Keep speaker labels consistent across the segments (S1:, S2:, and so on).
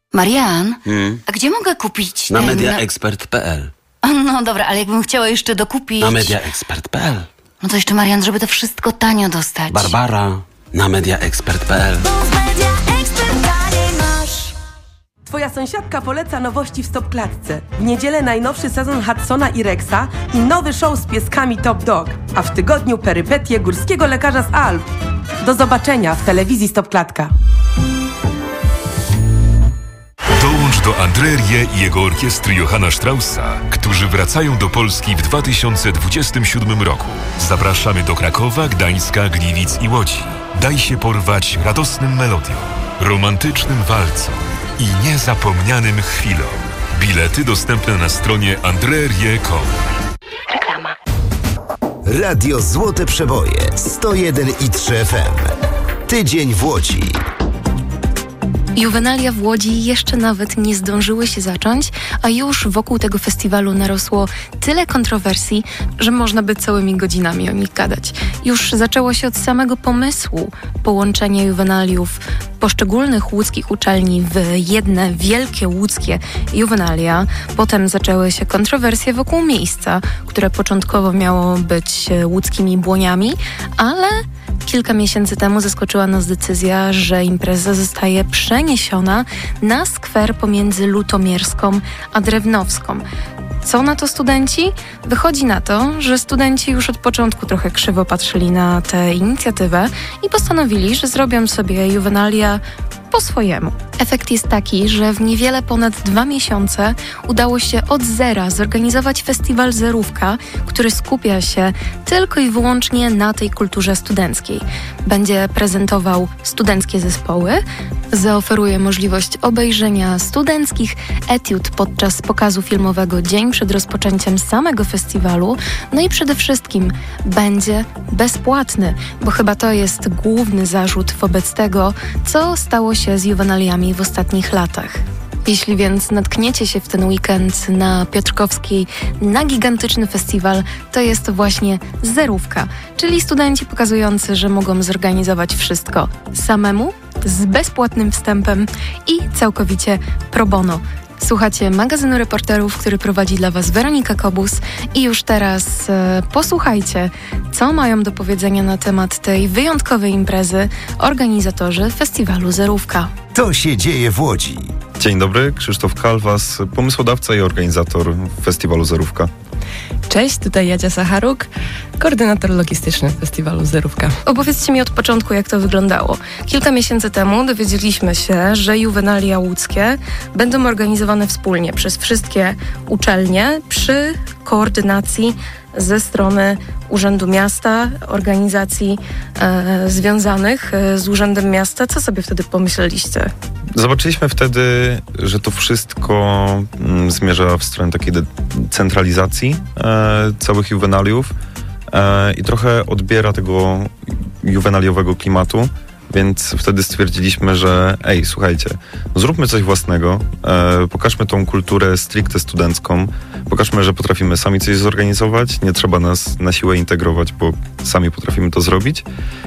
S1: Marian, a gdzie mogę kupić
S2: Na mediaexpert.pl.
S1: No dobra, ale jakbym chciała jeszcze dokupić...
S2: Na mediaexpert.pl.
S1: No to jeszcze, Marian, żeby to wszystko tanio dostać.
S2: Barbara, na mediaexpert.pl.
S3: Twoja sąsiadka poleca nowości w Stopklatce. W niedzielę najnowszy sezon Hudsona i Rexa i nowy show z pieskami Top Dog. A w tygodniu perypetie górskiego lekarza z Alp. Do zobaczenia w telewizji Stopklatka.
S4: Dołącz do Andrerie i jego orkiestry Johanna Straussa, którzy wracają do Polski w 2027 roku. Zapraszamy do Krakowa, Gdańska, Gliwic i Łodzi. Daj się porwać radosnym melodiom, romantycznym walcom i niezapomnianym chwilom. Bilety dostępne na stronie andrerie.com.
S1: Reklama.
S5: Radio Złote Przeboje 101,3 FM. Tydzień w Łodzi.
S6: Juwenalia w Łodzi jeszcze nawet nie zdążyły się zacząć, a już wokół tego festiwalu narosło tyle kontrowersji, że można by całymi godzinami o nich gadać. Już zaczęło się od samego pomysłu połączenia juwenaliów poszczególnych łódzkich uczelni w jedne wielkie łódzkie juwenalia. Potem zaczęły się kontrowersje wokół miejsca, które początkowo miało być łódzkimi Błoniami, ale kilka miesięcy temu zaskoczyła nas decyzja, że impreza zostaje przeniesiona na skwer pomiędzy Lutomierską a Drewnowską. Co na to studenci? Wychodzi na to, że studenci już od początku trochę krzywo patrzyli na tę inicjatywę i postanowili, że zrobią sobie juwenalia po swojemu. Efekt jest taki, że w niewiele ponad 2 miesiące udało się od zera zorganizować festiwal Zerówka, który skupia się tylko i wyłącznie na tej kulturze studenckiej. Będzie prezentował studenckie zespoły, zaoferuje możliwość obejrzenia studenckich etiud podczas pokazu filmowego dzień przed rozpoczęciem samego festiwalu, no i przede wszystkim będzie bezpłatny, bo chyba to jest główny zarzut wobec tego, co stało się z juwenaliami w ostatnich latach. Jeśli więc natkniecie się w ten weekend na Piotrkowskiej na gigantyczny festiwal, to jest właśnie Zerówka, czyli studenci pokazujący, że mogą zorganizować wszystko samemu, z bezpłatnym wstępem i całkowicie pro bono. Słuchacie magazynu reporterów, który prowadzi dla Was Weronika Kobus i już teraz posłuchajcie, co mają do powiedzenia na temat tej wyjątkowej imprezy organizatorzy festiwalu Zerówka.
S5: To się dzieje w Łodzi.
S7: Dzień dobry, Krzysztof Kalwas, pomysłodawca i organizator festiwalu Zerówka.
S8: Cześć, tutaj Jadzia Sacharuk, koordynator logistyczny festiwalu Zerówka.
S6: Opowiedzcie mi od początku, jak to wyglądało. Kilka miesięcy temu dowiedzieliśmy się, że juwenalia łódzkie będą organizowane wspólnie przez wszystkie uczelnie przy koordynacji ze strony Urzędu Miasta, organizacji związanych z Urzędem Miasta. Co sobie wtedy pomyśleliście?
S7: Zobaczyliśmy wtedy, że to wszystko zmierza w stronę takiej centralizacji całych juwenaliów i trochę odbiera tego juwenaliowego klimatu, więc wtedy stwierdziliśmy, że słuchajcie, zróbmy coś własnego, pokażmy tą kulturę stricte studencką, pokażmy, że potrafimy sami coś zorganizować, nie trzeba nas na siłę integrować, bo sami potrafimy to zrobić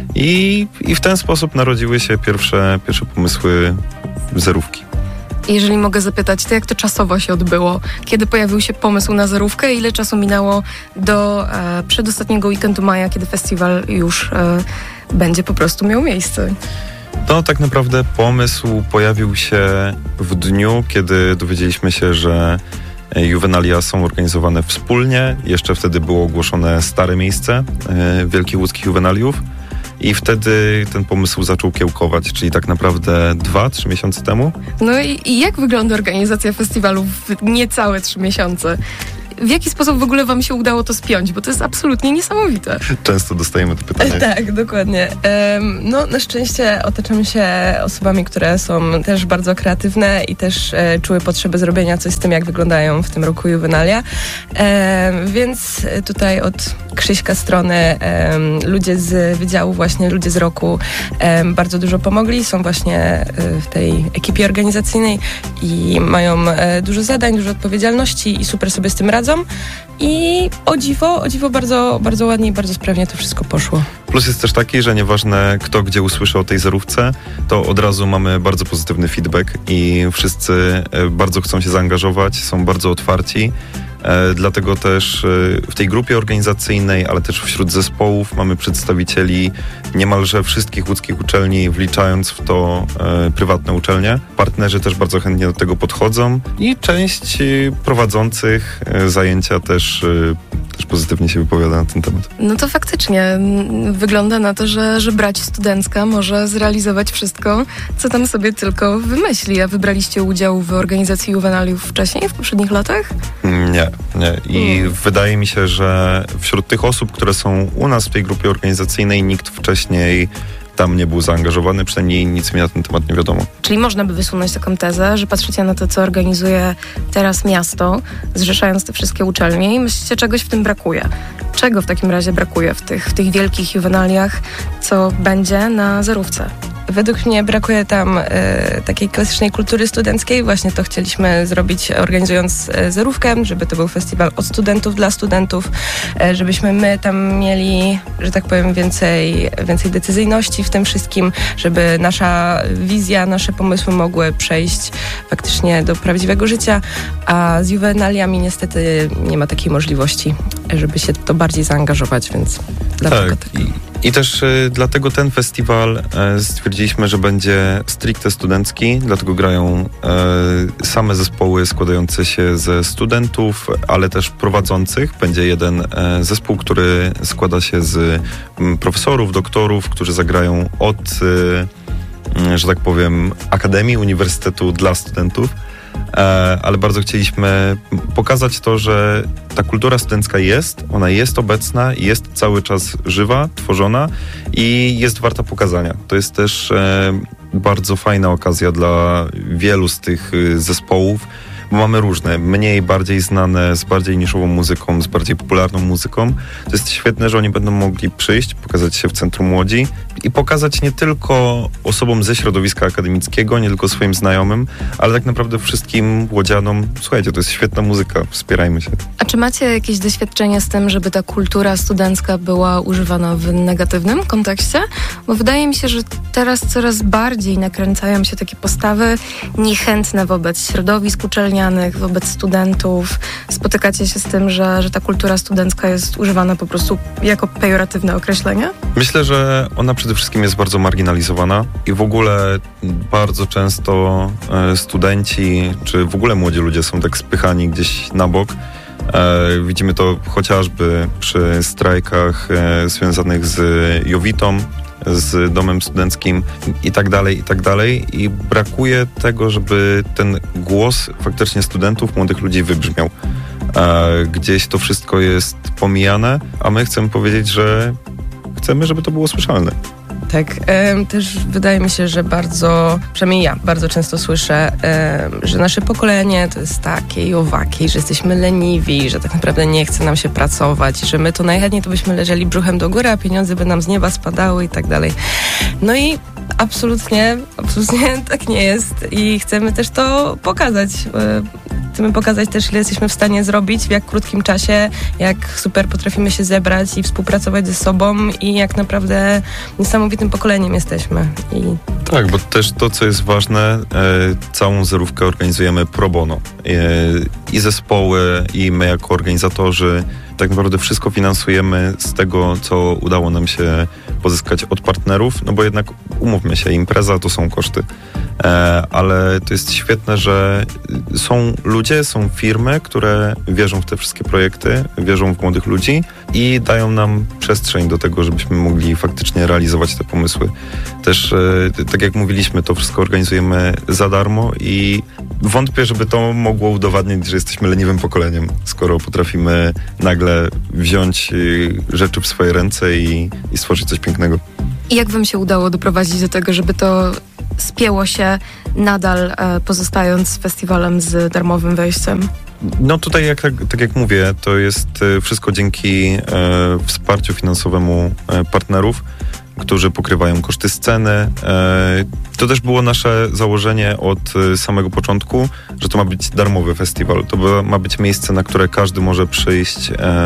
S7: i w ten sposób narodziły się pierwsze pomysły Zerówki.
S8: Jeżeli mogę zapytać, to jak to czasowo się odbyło? Kiedy pojawił się pomysł na Zerówkę? Ile czasu minęło do przedostatniego weekendu maja, kiedy festiwal już będzie po prostu miał miejsce?
S7: No tak naprawdę pomysł pojawił się w dniu, kiedy dowiedzieliśmy się, że juwenalia są organizowane wspólnie. Jeszcze wtedy było ogłoszone stare miejsce Wielkich Łódzkich Juwenaliów. I wtedy ten pomysł zaczął kiełkować, czyli tak naprawdę 2-3 miesiące temu.
S8: No i jak wygląda organizacja festiwalu w niecałe 3 miesiące? W jaki sposób w ogóle wam się udało to spiąć? Bo to jest absolutnie niesamowite.
S7: Często dostajemy to pytanie.
S8: Tak, dokładnie. No, na szczęście otaczam się osobami, które są też bardzo kreatywne i też czuły potrzebę zrobienia coś z tym, jak wyglądają w tym roku juwenalia. Więc tutaj od Krzyśka strony ludzie z wydziału, właśnie ludzie z roku bardzo dużo pomogli. Są właśnie w tej ekipie organizacyjnej i mają dużo zadań, dużo odpowiedzialności i super sobie z tym radzą. przychodzą i o dziwo bardzo, bardzo ładnie i bardzo sprawnie to wszystko poszło.
S7: Plus jest też taki, że nieważne kto gdzie usłyszy o tej zerówce, to od razu mamy bardzo pozytywny feedback i wszyscy bardzo chcą się zaangażować, są bardzo otwarci. Dlatego też w tej grupie organizacyjnej, ale też wśród zespołów mamy przedstawicieli niemalże wszystkich łódzkich uczelni, wliczając w to prywatne uczelnie. Partnerzy też bardzo chętnie do tego podchodzą i część prowadzących zajęcia też pozytywnie się wypowiada na ten temat.
S6: No to faktycznie wygląda na to, że brać studencka może zrealizować wszystko, co tam sobie tylko wymyśli. A wybraliście udział w organizacji juwenaliów wcześniej, w poprzednich latach?
S7: Nie. I wydaje mi się, że wśród tych osób, które są u nas w tej grupie organizacyjnej, nikt wcześniej tam nie był zaangażowany, przynajmniej nic mi na ten temat nie wiadomo.
S6: Czyli można by wysunąć taką tezę, że patrzycie na to, co organizuje teraz miasto, zrzeszając te wszystkie uczelnie i myślicie, czegoś w tym brakuje. Czego w takim razie brakuje w tych wielkich juwenaliach, co będzie na zerówce?
S8: Według mnie brakuje tam takiej klasycznej kultury studenckiej. Właśnie to chcieliśmy zrobić, organizując zerówkę, żeby to był festiwal od studentów dla studentów, żebyśmy my tam mieli, że tak powiem, więcej decyzyjności w tym wszystkim, żeby nasza wizja, nasze pomysły mogły przejść faktycznie do prawdziwego życia, a z juwenaliami niestety nie ma takiej możliwości, żeby się to bardziej zaangażować, więc dlatego tak.
S7: I też dlatego ten festiwal stwierdziliśmy, że będzie stricte studencki, dlatego grają same zespoły składające się ze studentów, ale też prowadzących. Będzie jeden zespół, który składa się z profesorów, doktorów, którzy zagrają od, że tak powiem, akademii, uniwersytetu dla studentów. Ale bardzo chcieliśmy pokazać to, że ta kultura studencka ona jest obecna, jest cały czas żywa, tworzona i jest warta pokazania. To jest też bardzo fajna okazja dla wielu z tych zespołów, bo mamy różne, mniej, bardziej znane, z bardziej niszową muzyką, z bardziej popularną muzyką. To jest świetne, że oni będą mogli przyjść, pokazać się w centrum Łodzi i pokazać nie tylko osobom ze środowiska akademickiego, nie tylko swoim znajomym, ale tak naprawdę wszystkim łodzianom. Słuchajcie, to jest świetna muzyka, wspierajmy się.
S6: A czy macie jakieś doświadczenie z tym, żeby ta kultura studencka była używana w negatywnym kontekście? Bo wydaje mi się, że teraz coraz bardziej nakręcają się takie postawy niechętne wobec środowisk uczelnianych, wobec studentów. Spotykacie się z tym, że ta kultura studencka jest używana po prostu jako pejoratywne określenie?
S7: Myślę, że ona przede wszystkim jest bardzo marginalizowana i w ogóle bardzo często studenci, czy w ogóle młodzi ludzie są tak spychani gdzieś na bok. Widzimy to chociażby przy strajkach związanych z Jowitą, z domem studenckim i tak dalej. I brakuje tego, żeby ten głos faktycznie studentów, młodych ludzi wybrzmiał. Gdzieś to wszystko jest pomijane, a my chcemy powiedzieć, że chcemy, żeby to było słyszalne.
S8: Tak, też wydaje mi się, że przynajmniej ja bardzo często słyszę, że nasze pokolenie to jest takie i owakie, że jesteśmy leniwi, że tak naprawdę nie chce nam się pracować, że my to najchętniej to byśmy leżeli brzuchem do góry, a pieniądze by nam z nieba spadały i tak dalej. No i absolutnie tak nie jest i chcemy też to pokazać. Chcemy pokazać też, ile jesteśmy w stanie zrobić, w jak krótkim czasie, jak super potrafimy się zebrać i współpracować ze sobą i jak naprawdę niesamowitym pokoleniem jesteśmy.
S7: Tak, bo też to, co jest ważne, całą zerówkę organizujemy pro bono. I zespoły, i my jako organizatorzy tak naprawdę wszystko finansujemy z tego, co udało nam się pozyskać od partnerów, no bo jednak umówmy się, impreza to są koszty. Ale to jest świetne, że są ludzie, są firmy, które wierzą w te wszystkie projekty, wierzą w młodych ludzi i dają nam przestrzeń do tego, żebyśmy mogli faktycznie realizować te pomysły. Też, tak jak mówiliśmy, to wszystko organizujemy za darmo i wątpię, żeby to mogło udowadniać, że jesteśmy leniwym pokoleniem, skoro potrafimy nagle wziąć rzeczy w swoje ręce i stworzyć coś pięknego.
S6: I jak wam się udało doprowadzić do tego, żeby to spięło się nadal pozostając festiwalem z darmowym wejściem?
S7: No tutaj, tak jak mówię, to jest wszystko dzięki wsparciu finansowemu partnerów, którzy pokrywają koszty sceny. To też było nasze założenie od samego początku, że to ma być darmowy festiwal. To ma być miejsce, na które każdy może przyjść,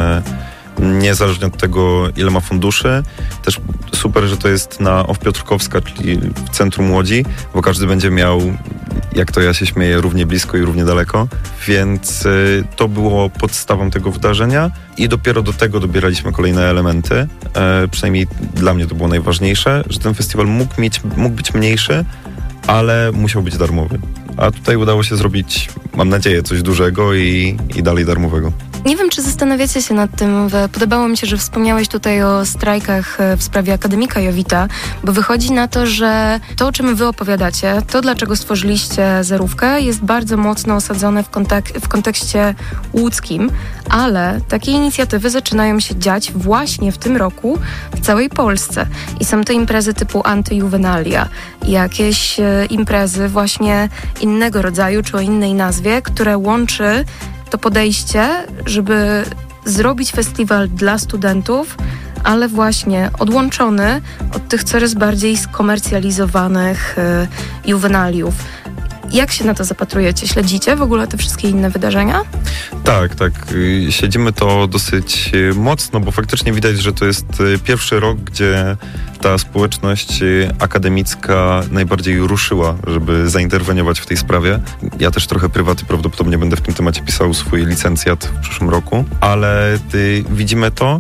S7: niezależnie od tego, ile ma funduszy. Też super, że to jest na Off Piotrkowska, czyli w centrum Łodzi, bo każdy będzie miał, jak to ja się śmieję, równie blisko i równie daleko. Więc to było podstawą tego wydarzenia i dopiero do tego dobieraliśmy kolejne elementy. Przynajmniej dla mnie to było najważniejsze, że ten festiwal mógł być mniejszy, ale musiał być darmowy. A tutaj udało się zrobić, mam nadzieję, coś dużego i dalej darmowego.
S6: Nie wiem, czy zastanawiacie się nad tym. Podobało mi się, że wspomniałeś tutaj o strajkach w sprawie Akademika Jowita, bo wychodzi na to, że to, o czym wy opowiadacie, to, dlaczego stworzyliście Zerówkę, jest bardzo mocno osadzone w kontekście łódzkim, ale takie inicjatywy zaczynają się dziać właśnie w tym roku w całej Polsce. I są to imprezy typu Antyjuwenalia, jakieś imprezy właśnie innego rodzaju, czy o innej nazwie, które łączy to podejście, żeby zrobić festiwal dla studentów, ale właśnie odłączony od tych coraz bardziej skomercjalizowanych juwenaliów. Jak się na to zapatrujecie? Śledzicie w ogóle te wszystkie inne wydarzenia?
S7: Tak. Śledzimy to dosyć mocno, bo faktycznie widać, że to jest pierwszy rok, gdzie ta społeczność akademicka najbardziej ruszyła, żeby zainterweniować w tej sprawie. Ja też trochę prywatnie prawdopodobnie będę w tym temacie pisał swój licencjat w przyszłym roku, ale widzimy to.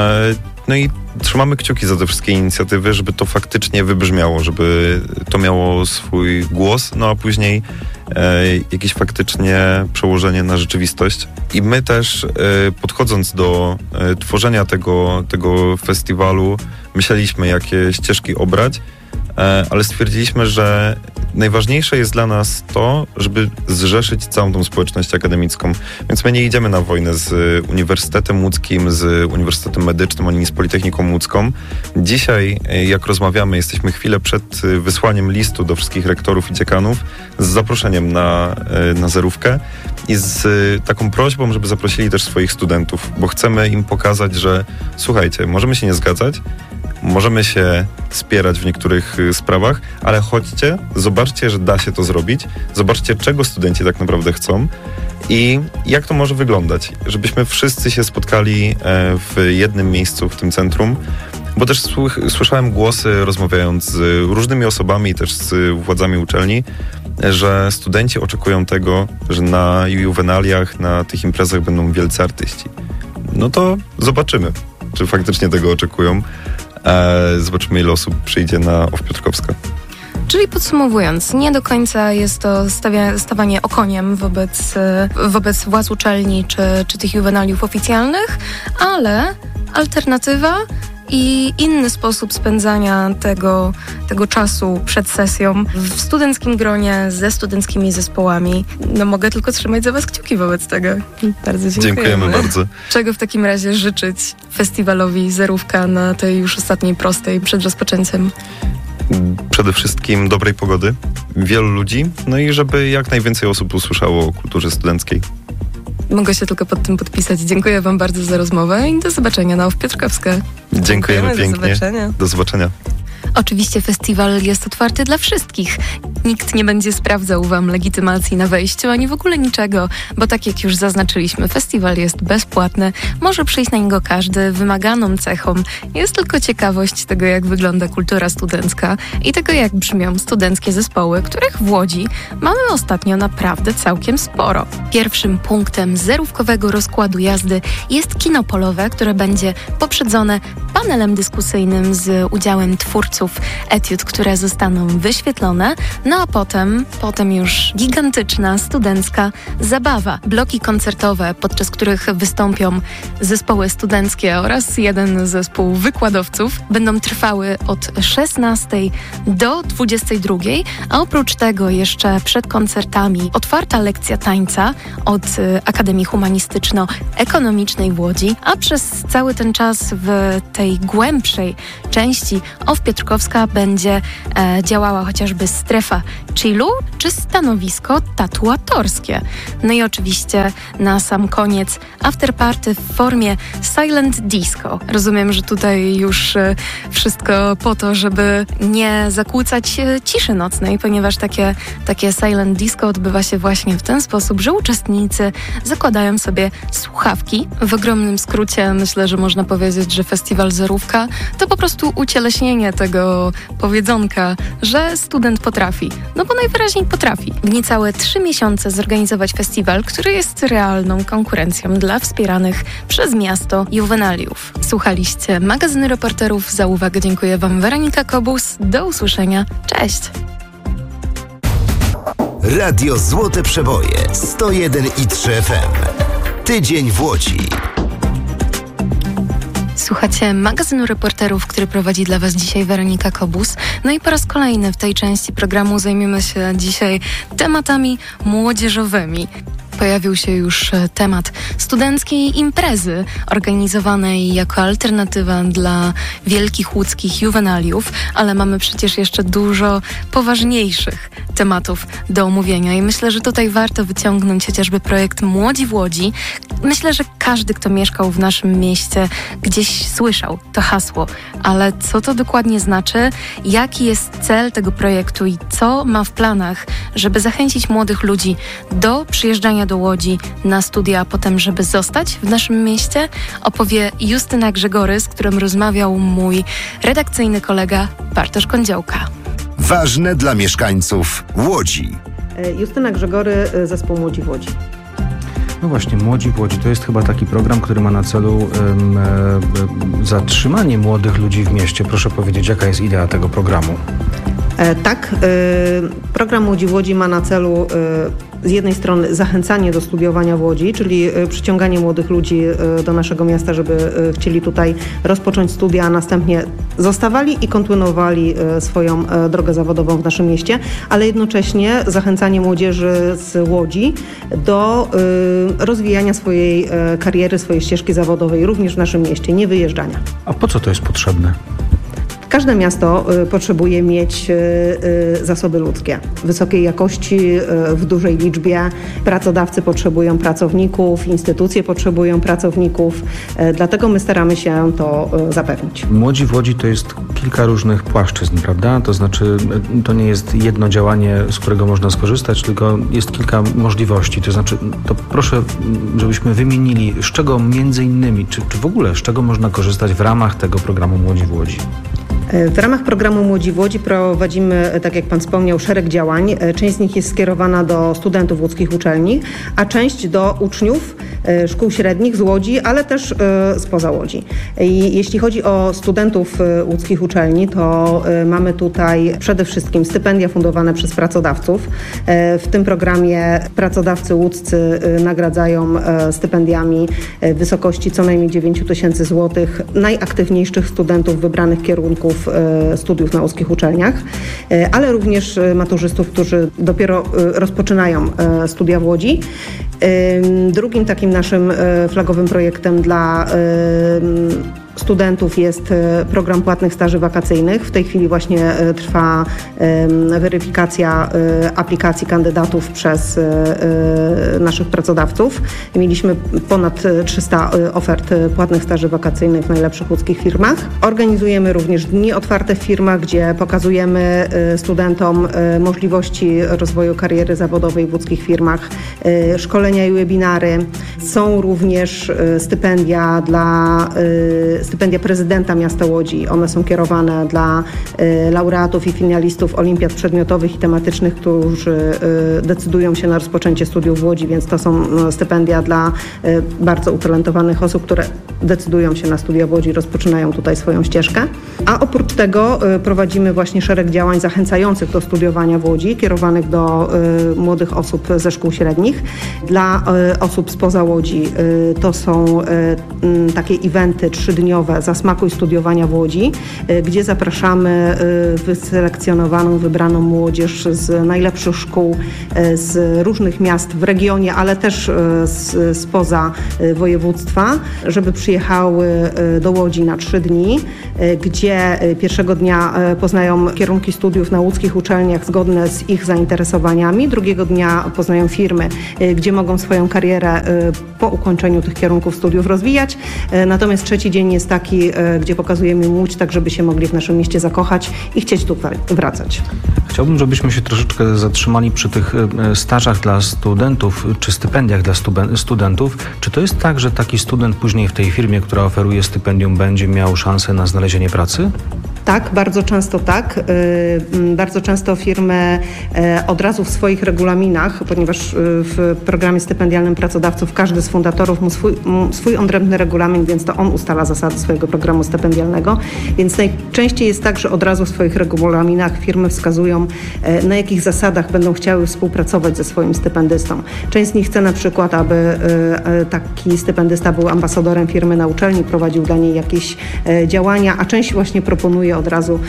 S7: No i trzymamy kciuki za te wszystkie inicjatywy, żeby to faktycznie wybrzmiało, żeby to miało swój głos, no a później jakieś faktycznie przełożenie na rzeczywistość. I my też podchodząc do tworzenia tego festiwalu, myśleliśmy, jakie ścieżki obrać, ale stwierdziliśmy, że najważniejsze jest dla nas to, żeby zrzeszyć całą tą społeczność akademicką. Więc my nie idziemy na wojnę z Uniwersytetem Łódzkim, z Uniwersytetem Medycznym, ani z Politechniką Łódzką. Dzisiaj, jak rozmawiamy, jesteśmy chwilę przed wysłaniem listu do wszystkich rektorów i dziekanów z zaproszeniem na Zerówkę i z taką prośbą, żeby zaprosili też swoich studentów, bo chcemy im pokazać, że słuchajcie, możemy się nie zgadzać, możemy się spierać w niektórych sprawach, ale chodźcie, zobaczcie, że da się to zrobić, zobaczcie, czego studenci tak naprawdę chcą i jak to może wyglądać, żebyśmy wszyscy się spotkali w jednym miejscu, w tym centrum, bo też słyszałem głosy, rozmawiając z różnymi osobami, też z władzami uczelni, że studenci oczekują tego, że na juwenaliach, na tych imprezach będą wielcy artyści. No to zobaczymy, czy faktycznie tego oczekują. Zobaczymy, ile osób przyjdzie na Off Piotrkowska.
S6: Czyli podsumowując, nie do końca jest to stawanie okoniem wobec władz uczelni czy tych juwenaliów oficjalnych, ale alternatywa i inny sposób spędzania tego czasu przed sesją w studenckim gronie, ze studenckimi zespołami. No mogę tylko trzymać za was kciuki wobec tego. Bardzo
S7: dziękujemy bardzo.
S6: Czego w takim razie życzyć festiwalowi Zerówka na tej już ostatniej prostej przed rozpoczęciem?
S7: Przede wszystkim dobrej pogody, wielu ludzi, no i żeby jak najwięcej osób usłyszało o kulturze studenckiej.
S6: Mogę się tylko pod tym podpisać. Dziękuję wam bardzo za rozmowę i do zobaczenia na Off Piotrkowska.
S7: Dziękujemy pięknie.
S8: Do zobaczenia.
S7: Do zobaczenia.
S6: Oczywiście festiwal jest otwarty dla wszystkich. Nikt nie będzie sprawdzał wam legitymacji na wejściu, ani w ogóle niczego, bo tak jak już zaznaczyliśmy, festiwal jest bezpłatny, może przyjść na niego każdy. Wymaganą cechą jest tylko ciekawość tego, jak wygląda kultura studencka i tego, jak brzmią studenckie zespoły, których w Łodzi mamy ostatnio naprawdę całkiem sporo. Pierwszym punktem zerówkowego rozkładu jazdy jest kino polowe, które będzie poprzedzone panelem dyskusyjnym z udziałem twórców etiud, które zostaną wyświetlone, no a potem już gigantyczna studencka zabawa. Bloki koncertowe, podczas których wystąpią zespoły studenckie oraz jeden zespół wykładowców, będą trwały od 16 do 22, a oprócz tego jeszcze przed koncertami otwarta lekcja tańca od Akademii Humanistyczno-Ekonomicznej w Łodzi, a przez cały ten czas w tej głębszej części Off Piotrkowska Krakowska będzie działała chociażby strefa chillu czy stanowisko tatuatorskie. No i oczywiście na sam koniec afterparty w formie silent disco. Rozumiem, że tutaj już wszystko po to, żeby nie zakłócać ciszy nocnej, ponieważ takie silent disco odbywa się właśnie w ten sposób, że uczestnicy zakładają sobie słuchawki. W ogromnym skrócie myślę, że można powiedzieć, że festiwal Zerówka to po prostu ucieleśnienie tego powiedzonka, że student potrafi. No bo najwyraźniej potrafi. W niecałe 3 miesiące zorganizować festiwal, który jest realną konkurencją dla wspieranych przez miasto juwenaliów. Słuchaliście magazynu reporterów. Za uwagę dziękuję Wam Weronika Kobus. Do usłyszenia. Cześć!
S5: Radio Złote Przeboje 101,3 FM. Tydzień w Łodzi.
S6: Słuchacie magazynu reporterów, który prowadzi dla Was dzisiaj Weronika Kobus. No i po raz kolejny w tej części programu zajmiemy się dzisiaj tematami młodzieżowymi. Pojawił się już temat studenckiej imprezy organizowanej jako alternatywa dla wielkich łódzkich juwenaliów, ale mamy przecież jeszcze dużo poważniejszych tematów do omówienia i myślę, że tutaj warto wyciągnąć chociażby projekt Młodzi w Łodzi. Myślę, że każdy, kto mieszkał w naszym mieście, gdzieś słyszał to hasło, ale co to dokładnie znaczy, jaki jest cel tego projektu i co ma w planach, żeby zachęcić młodych ludzi do przyjeżdżania do Łodzi na studia, a potem, żeby zostać w naszym mieście, opowie Justyna Grzegory, z którym rozmawiał mój redakcyjny kolega Bartosz Kądziołka.
S5: Ważne dla mieszkańców Łodzi.
S3: Justyna Grzegory, zespół Młodzi w Łodzi.
S9: No właśnie, Młodzi w Łodzi to jest chyba taki program, który ma na celu zatrzymanie młodych ludzi w mieście. Proszę powiedzieć, jaka jest idea tego programu?
S10: Tak, program Młodzi w Łodzi ma na celu z jednej strony zachęcanie do studiowania w Łodzi, czyli przyciąganie młodych ludzi do naszego miasta, żeby chcieli tutaj rozpocząć studia, a następnie zostawali i kontynuowali swoją drogę zawodową w naszym mieście, ale jednocześnie zachęcanie młodzieży z Łodzi do rozwijania swojej kariery, swojej ścieżki zawodowej również w naszym mieście, nie wyjeżdżania.
S9: A po co to jest potrzebne?
S10: Każde miasto potrzebuje mieć zasoby ludzkie wysokiej jakości, w dużej liczbie. Pracodawcy potrzebują pracowników, instytucje potrzebują pracowników, dlatego my staramy się to zapewnić.
S9: Młodzi w Łodzi to jest kilka różnych płaszczyzn, prawda? To znaczy, to nie jest jedno działanie, z którego można skorzystać, tylko jest kilka możliwości. To znaczy, to proszę, żebyśmy wymienili, z czego między innymi, czy w ogóle, z czego można korzystać w ramach tego programu Młodzi w Łodzi.
S10: W ramach programu Młodzi w Łodzi prowadzimy, tak jak Pan wspomniał, szereg działań. Część z nich jest skierowana do studentów łódzkich uczelni, a część do uczniów szkół średnich z Łodzi, ale też spoza Łodzi. I jeśli chodzi o studentów łódzkich uczelni, to mamy tutaj przede wszystkim stypendia fundowane przez pracodawców. W tym programie pracodawcy łódzcy nagradzają stypendiami w wysokości co najmniej 9 000 złotych najaktywniejszych studentów wybranych kierunków studiów na łódzkich uczelniach, ale również maturzystów, którzy dopiero rozpoczynają studia w Łodzi. Drugim takim naszym flagowym projektem dla studentów jest program płatnych staży wakacyjnych. W tej chwili właśnie trwa weryfikacja aplikacji kandydatów przez naszych pracodawców. Mieliśmy ponad 300 ofert płatnych staży wakacyjnych w najlepszych łódzkich firmach. Organizujemy również dni otwarte w firmach, gdzie pokazujemy studentom możliwości rozwoju kariery zawodowej w łódzkich firmach, szkolenia i webinary. Są również stypendia prezydenta miasta Łodzi. One są kierowane dla laureatów i finalistów olimpiad przedmiotowych i tematycznych, którzy decydują się na rozpoczęcie studiów w Łodzi, więc to są stypendia dla bardzo utalentowanych osób, które decydują się na studia w Łodzi i rozpoczynają tutaj swoją ścieżkę. A oprócz tego prowadzimy właśnie szereg działań zachęcających do studiowania w Łodzi, kierowanych do młodych osób ze szkół średnich. Dla osób spoza Łodzi to są takie eventy 3-dniowe szkoleniowe Zasmakuj studiowania w Łodzi, gdzie zapraszamy wyselekcjonowaną, wybraną młodzież z najlepszych szkół z różnych miast w regionie, ale też spoza województwa, żeby przyjechały do Łodzi na 3 dni, gdzie pierwszego dnia poznają kierunki studiów na łódzkich uczelniach zgodne z ich zainteresowaniami, drugiego dnia poznają firmy, gdzie mogą swoją karierę po ukończeniu tych kierunków studiów rozwijać. Natomiast 3. dzień jest taki, gdzie pokazujemy im Łódź, tak żeby się mogli w naszym mieście zakochać i chcieć tu wracać.
S9: Chciałbym, żebyśmy się troszeczkę zatrzymali przy tych stażach dla studentów, czy stypendiach dla studentów. Czy to jest tak, że taki student później w tej firmie, która oferuje stypendium, będzie miał szansę na znalezienie pracy?
S10: Tak, bardzo często tak. Bardzo często firmy od razu w swoich regulaminach, ponieważ w programie stypendialnym pracodawców każdy z fundatorów ma swój odrębny regulamin, więc to on ustala zasady swojego programu stypendialnego. Więc najczęściej jest tak, że od razu w swoich regulaminach firmy wskazują, na jakich zasadach będą chciały współpracować ze swoim stypendystą. Część z nich chce na przykład, aby taki stypendysta był ambasadorem firmy na uczelni, prowadził dla niej jakieś działania, a część właśnie proponuje od razu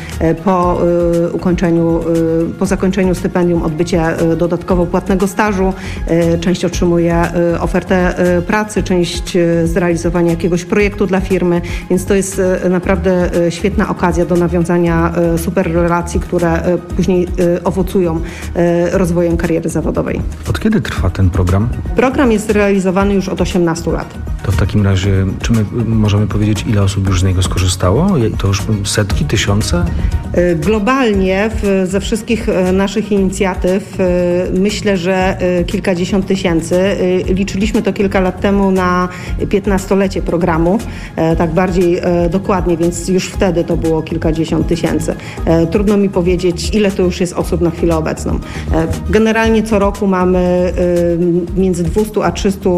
S10: po zakończeniu stypendium odbycie dodatkowo płatnego stażu. Część otrzymuje ofertę pracy, część zrealizowania jakiegoś projektu dla firmy, więc to jest naprawdę świetna okazja do nawiązania super relacji, które później owocują rozwojem kariery zawodowej.
S9: Od kiedy trwa ten program?
S10: Program jest realizowany już od 18 lat.
S9: To w takim razie, czy my możemy powiedzieć, ile osób już z niego skorzystało? To już setki, tysiące?
S10: Globalnie ze wszystkich naszych inicjatyw myślę, że kilkadziesiąt tysięcy. Liczyliśmy to kilka lat temu na 15-lecie programu, tak bardziej dokładnie, więc już wtedy to było kilkadziesiąt tysięcy. Trudno mi powiedzieć, ile to już jest osób na chwilę obecną. Generalnie co roku mamy między 200 a 300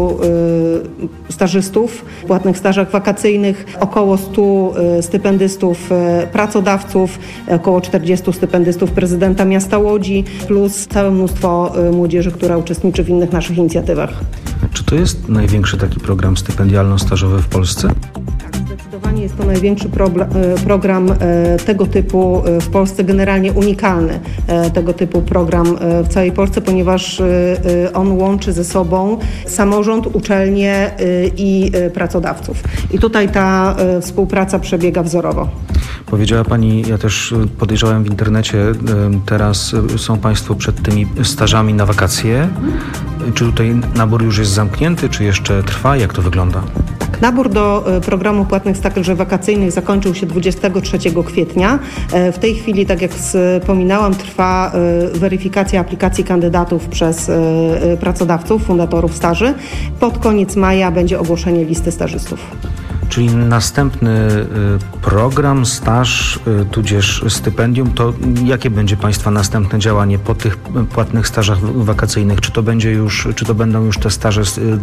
S10: stażystów w płatnych stażach wakacyjnych, około 100 stypendystów pracodawców, około 40 stypendystów prezydenta miasta Łodzi, plus całe mnóstwo młodzieży, która uczestniczy w innych naszych inicjatywach.
S9: Czy to jest największy taki program stypendialno-stażowy w Polsce?
S10: Zdecydowanie jest to największy program tego typu w Polsce, generalnie unikalny tego typu program w całej Polsce, ponieważ on łączy ze sobą samorząd, uczelnie i pracodawców. I tutaj ta współpraca przebiega wzorowo.
S9: Powiedziała Pani, ja też podejrzewałem w internecie, teraz są Państwo przed tymi stażami na wakacje. Czy tutaj nabór już jest zamknięty, czy jeszcze trwa? Jak to wygląda?
S10: Nabór do programu płatnych staży wakacyjnych zakończył się 23 kwietnia. W tej chwili, tak jak wspominałam, trwa weryfikacja aplikacji kandydatów przez pracodawców, fundatorów staży. Pod koniec maja będzie ogłoszenie listy stażystów.
S9: Czyli następny program, staż, tudzież stypendium, to jakie będzie Państwa następne działanie po tych płatnych stażach wakacyjnych? Czy to będą już te staże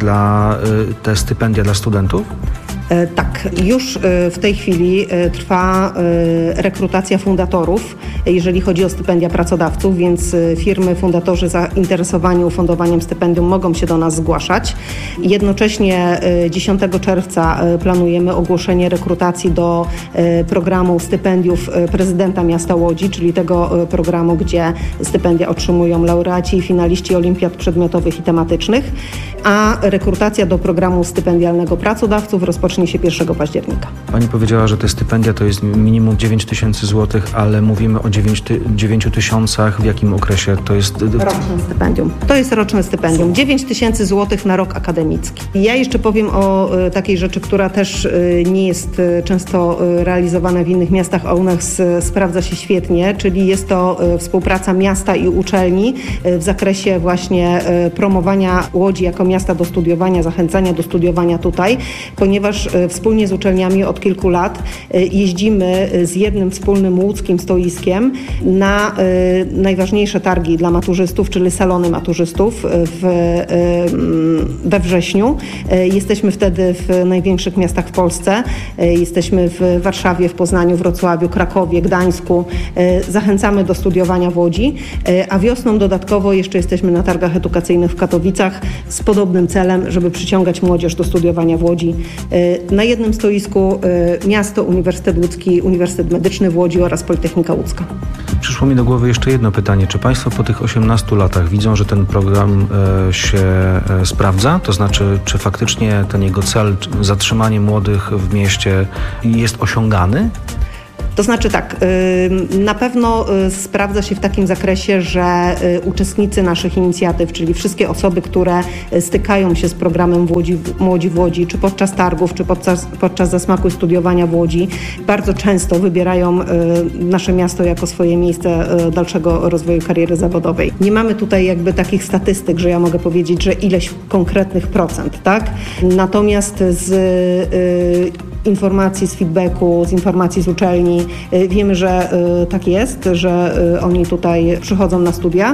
S9: te stypendia dla studentów?
S10: Tak, już w tej chwili trwa rekrutacja fundatorów, jeżeli chodzi o stypendia pracodawców, więc firmy, fundatorzy zainteresowani ufundowaniem stypendium mogą się do nas zgłaszać. Jednocześnie 10 czerwca planujemy ogłoszenie rekrutacji do programu stypendiów prezydenta miasta Łodzi, czyli tego programu, gdzie stypendia otrzymują laureaci i finaliści olimpiad przedmiotowych i tematycznych, a rekrutacja do programu stypendialnego pracodawców rozpocznie się 1 października.
S9: Pani powiedziała, że te stypendia to jest minimum 9 tysięcy złotych, ale mówimy o 9 tysiącach. W jakim okresie to jest?
S10: Roczne stypendium. To jest roczne stypendium. 9 tysięcy złotych na rok akademicki. Ja jeszcze powiem o takiej rzeczy, która też nie jest często realizowana w innych miastach, a u nas sprawdza się świetnie, czyli jest to współpraca miasta i uczelni w zakresie właśnie promowania Łodzi jako miasta do studiowania, zachęcania do studiowania tutaj, ponieważ wspólnie z uczelniami od kilku lat jeździmy z jednym wspólnym łódzkim stoiskiem na najważniejsze targi dla maturzystów, czyli salony maturzystów we wrześniu. Jesteśmy wtedy w największych miastach w Polsce. Jesteśmy w Warszawie, w Poznaniu, Wrocławiu, Krakowie, Gdańsku. Zachęcamy do studiowania w Łodzi, a wiosną dodatkowo jeszcze jesteśmy na targach edukacyjnych w Katowicach z podobnym celem, żeby przyciągać młodzież do studiowania w Łodzi Na jednym stoisku miasto, Uniwersytet Łódzki, Uniwersytet Medyczny w Łodzi oraz Politechnika Łódzka.
S9: Przyszło mi do głowy jeszcze jedno pytanie. Czy Państwo po tych 18 latach widzą, że ten program się sprawdza? To znaczy, czy faktycznie ten jego cel, zatrzymanie młodych w mieście jest osiągany?
S10: To znaczy tak, na pewno sprawdza się w takim zakresie, że uczestnicy naszych inicjatyw, czyli wszystkie osoby, które stykają się z programem Młodzi w Łodzi, czy podczas targów, czy podczas zasmaku i studiowania w Łodzi, bardzo często wybierają nasze miasto jako swoje miejsce dalszego rozwoju kariery zawodowej. Nie mamy tutaj jakby takich statystyk, że ja mogę powiedzieć, że ileś konkretnych procent, tak? Natomiast z informacji, z feedbacku, z informacji z uczelni wiemy, że tak jest, że oni tutaj przychodzą na studia.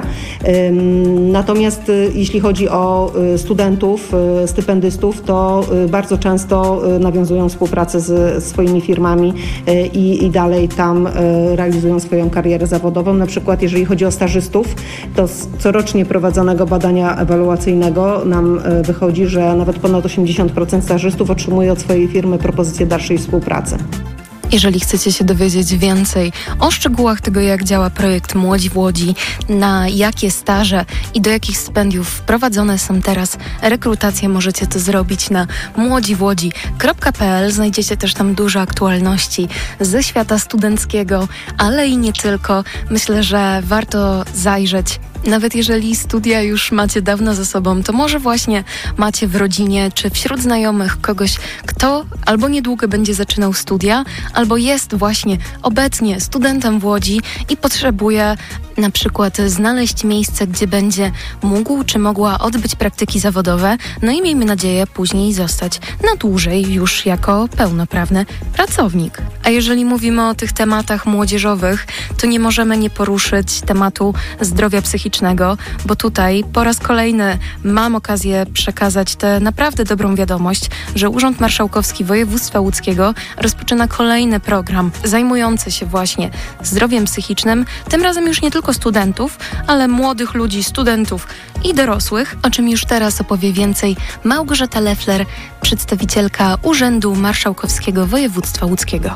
S10: Natomiast jeśli chodzi o studentów, stypendystów, to bardzo często nawiązują współpracę z swoimi firmami i dalej tam realizują swoją karierę zawodową. Na przykład jeżeli chodzi o stażystów, to z corocznie prowadzonego badania ewaluacyjnego nam wychodzi, że nawet ponad 80% stażystów otrzymuje od swojej firmy propozycję dalszej współpracy.
S6: Jeżeli chcecie się dowiedzieć więcej o szczegółach tego, jak działa projekt Młodzi w Łodzi, na jakie staże i do jakich stypendiów wprowadzone są teraz rekrutacje, możecie to zrobić na młodziwłodzi.pl. Znajdziecie też tam dużo aktualności ze świata studenckiego, ale i nie tylko. Myślę, że warto zajrzeć. Nawet jeżeli studia już macie dawno za sobą, to może właśnie macie w rodzinie czy wśród znajomych kogoś, kto albo niedługo będzie zaczynał studia, albo jest właśnie obecnie studentem w Łodzi i potrzebuje na przykład znaleźć miejsce, gdzie będzie mógł czy mogła odbyć praktyki zawodowe, no i miejmy nadzieję później zostać na dłużej już jako pełnoprawny pracownik. A jeżeli mówimy o tych tematach młodzieżowych, to nie możemy nie poruszyć tematu zdrowia psychicznego, bo tutaj po raz kolejny mam okazję przekazać tę naprawdę dobrą wiadomość, że Urząd Marszałkowski Województwa Łódzkiego rozpoczyna kolejny program zajmujący się właśnie zdrowiem psychicznym, tym razem już nie tylko studentów, ale młodych ludzi, studentów i dorosłych, o czym już teraz opowie więcej Małgorzata Leffler, przedstawicielka Urzędu Marszałkowskiego Województwa Łódzkiego.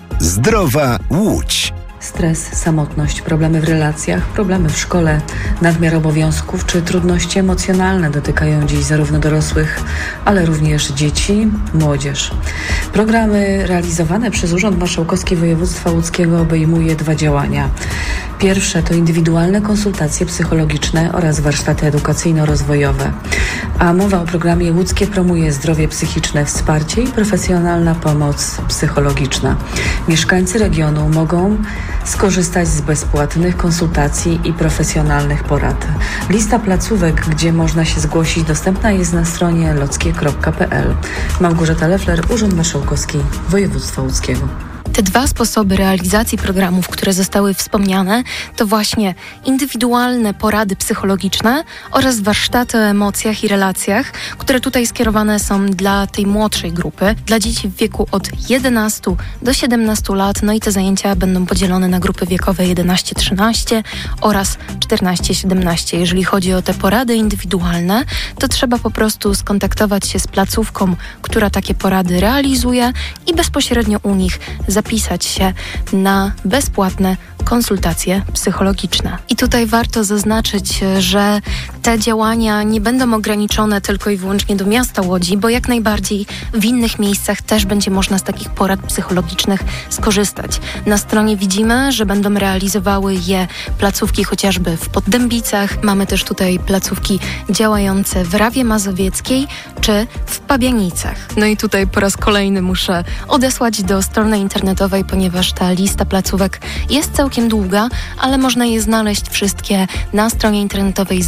S5: Zdrowa Łódź.
S11: Stres, samotność, problemy w relacjach, problemy w szkole, nadmiar obowiązków czy trudności emocjonalne dotykają dziś zarówno dorosłych, ale również dzieci, młodzież. Programy realizowane przez Urząd Marszałkowski Województwa Łódzkiego obejmuje 2 działania. Pierwsze to indywidualne konsultacje psychologiczne oraz warsztaty edukacyjno-rozwojowe. A mowa o programie Łódzkie promuje zdrowie psychiczne, wsparcie i profesjonalna pomoc psychologiczna. Mieszkańcy regionu mogą skorzystać z bezpłatnych konsultacji i profesjonalnych porad. Lista placówek, gdzie można się zgłosić, dostępna jest na stronie lockie.pl. Małgorzata Leffler, Urząd Marszałkowski Województwa Łódzkiego.
S6: Te 2 sposoby realizacji programów, które zostały wspomniane, to właśnie indywidualne porady psychologiczne oraz warsztaty o emocjach i relacjach, które tutaj skierowane są dla tej młodszej grupy, dla dzieci w wieku od 11 do 17 lat, no i te zajęcia będą podzielone na grupy wiekowe 11-13 oraz 14-17. Jeżeli chodzi o te porady indywidualne, to trzeba po prostu skontaktować się z placówką, która takie porady realizuje i bezpośrednio u nich zapisać się na bezpłatne konsultacje psychologiczne. I tutaj warto zaznaczyć, że te działania nie będą ograniczone tylko i wyłącznie do miasta Łodzi, bo jak najbardziej w innych miejscach też będzie można z takich porad psychologicznych skorzystać. Na stronie widzimy, że będą realizowały je placówki chociażby w Poddębicach. Mamy też tutaj placówki działające w Rawie Mazowieckiej czy w Pabianicach. No i tutaj po raz kolejny muszę odesłać do strony internetowej, ponieważ ta lista placówek jest całkiem długa, ale można je znaleźć wszystkie na stronie internetowej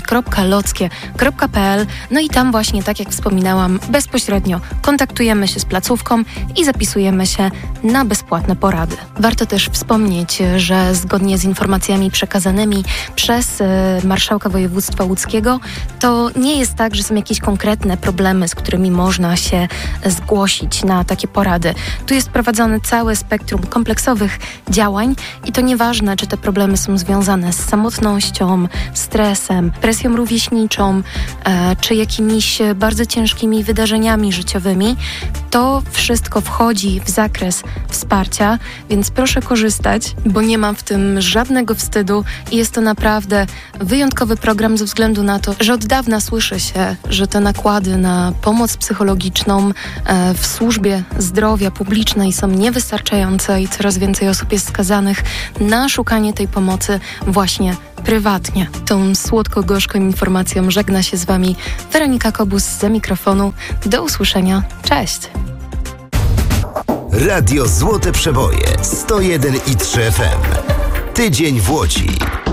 S6: zdrowie.lockie.pl. No i tam właśnie, tak jak wspominałam, bezpośrednio kontaktujemy się z placówką i zapisujemy się na bezpłatne porady. Warto też wspomnieć, że zgodnie z informacjami przekazanymi przez marszałka województwa łódzkiego, to nie jest tak, że są jakieś konkretne problemy, z którymi można się zgłosić na takie porady. Tu jest prowadzone całe spektrum kompleksowych działań i I to nieważne, czy te problemy są związane z samotnością, stresem, presją rówieśniczą, czy jakimiś bardzo ciężkimi wydarzeniami życiowymi, to wszystko wchodzi w zakres wsparcia, więc proszę korzystać, bo nie mam w tym żadnego wstydu i jest to naprawdę wyjątkowy program ze względu na to, że od dawna słyszy się, że te nakłady na pomoc psychologiczną w służbie zdrowia publicznej są niewystarczające i coraz więcej osób jest skazanych na szukanie tej pomocy właśnie prywatnie. Tą słodko-gorzką informacją żegna się z Wami Weronika Kobus za mikrofonu. Do usłyszenia. Cześć!
S5: Radio Złote Przeboje 101,3 FM. Tydzień w Łodzi.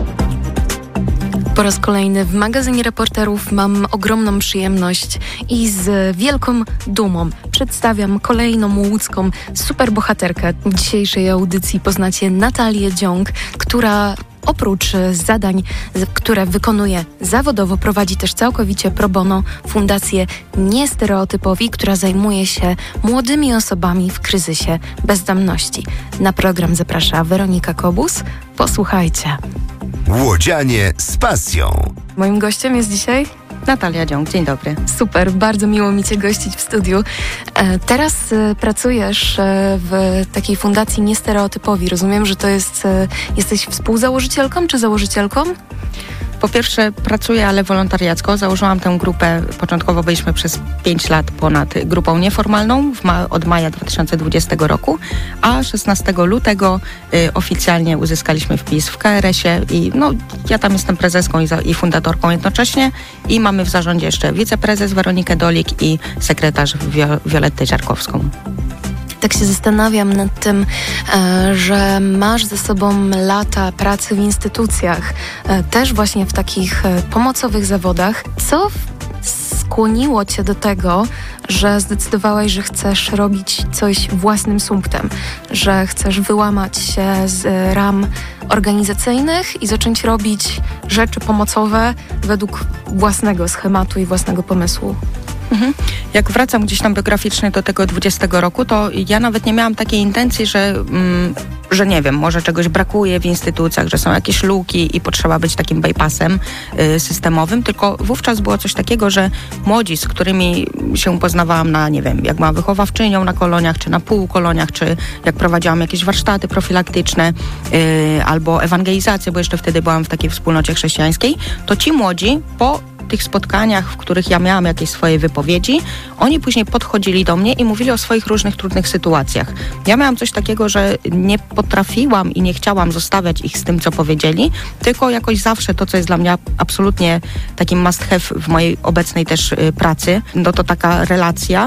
S6: Po raz kolejny w magazynie reporterów mam ogromną przyjemność i z wielką dumą przedstawiam kolejną łódzką superbohaterkę. W dzisiejszej audycji poznacie Natalię Dziąg, która oprócz zadań, które wykonuje zawodowo, prowadzi też całkowicie pro bono Fundację Niestereotypowi, która zajmuje się młodymi osobami w kryzysie bezdomności. Na program zaprasza Weronika Kobus. Posłuchajcie.
S5: Łodzianie z pasją.
S6: Moim gościem jest dzisiaj
S12: Natalia Dziąg. Dzień dobry.
S6: Super, bardzo miło mi Cię gościć w studiu. Teraz pracujesz w takiej fundacji Niestereotypowi. Rozumiem, że to jesteś współzałożycielką czy założycielką?
S12: Po pierwsze pracuję, ale wolontariacko. Założyłam tę grupę, początkowo byliśmy przez 5 lat ponad grupą nieformalną od maja 2020 roku, a 16 lutego oficjalnie uzyskaliśmy wpis w KRS-ie i ja tam jestem prezeską i fundatorką jednocześnie i mamy w zarządzie jeszcze wiceprezes Weronikę Dolik i sekretarz Violettę Ziarkowską.
S6: Tak się zastanawiam nad tym, że masz ze sobą lata pracy w instytucjach, też właśnie w takich pomocowych zawodach. Co skłoniło Cię do tego, że zdecydowałaś, że chcesz robić coś własnym sumptem, że chcesz wyłamać się z ram organizacyjnych i zacząć robić rzeczy pomocowe według własnego schematu i własnego pomysłu?
S12: Jak wracam gdzieś tam biograficznie do tego 20 roku, to ja nawet nie miałam takiej intencji, że nie wiem, może czegoś brakuje w instytucjach, że są jakieś luki i potrzeba być takim bypassem systemowym, tylko wówczas było coś takiego, że młodzi, z którymi się poznawałam na, nie wiem, jak byłam wychowawczynią na koloniach, czy na półkoloniach, czy jak prowadziłam jakieś warsztaty profilaktyczne, albo ewangelizację, bo jeszcze wtedy byłam w takiej wspólnocie chrześcijańskiej, to ci młodzi po tych spotkaniach, w których ja miałam jakieś swoje wypowiedzi, oni później podchodzili do mnie i mówili o swoich różnych trudnych sytuacjach. Ja miałam coś takiego, że nie potrafiłam i nie chciałam zostawiać ich z tym, co powiedzieli, tylko jakoś zawsze to, co jest dla mnie absolutnie takim must have w mojej obecnej też pracy, to taka relacja,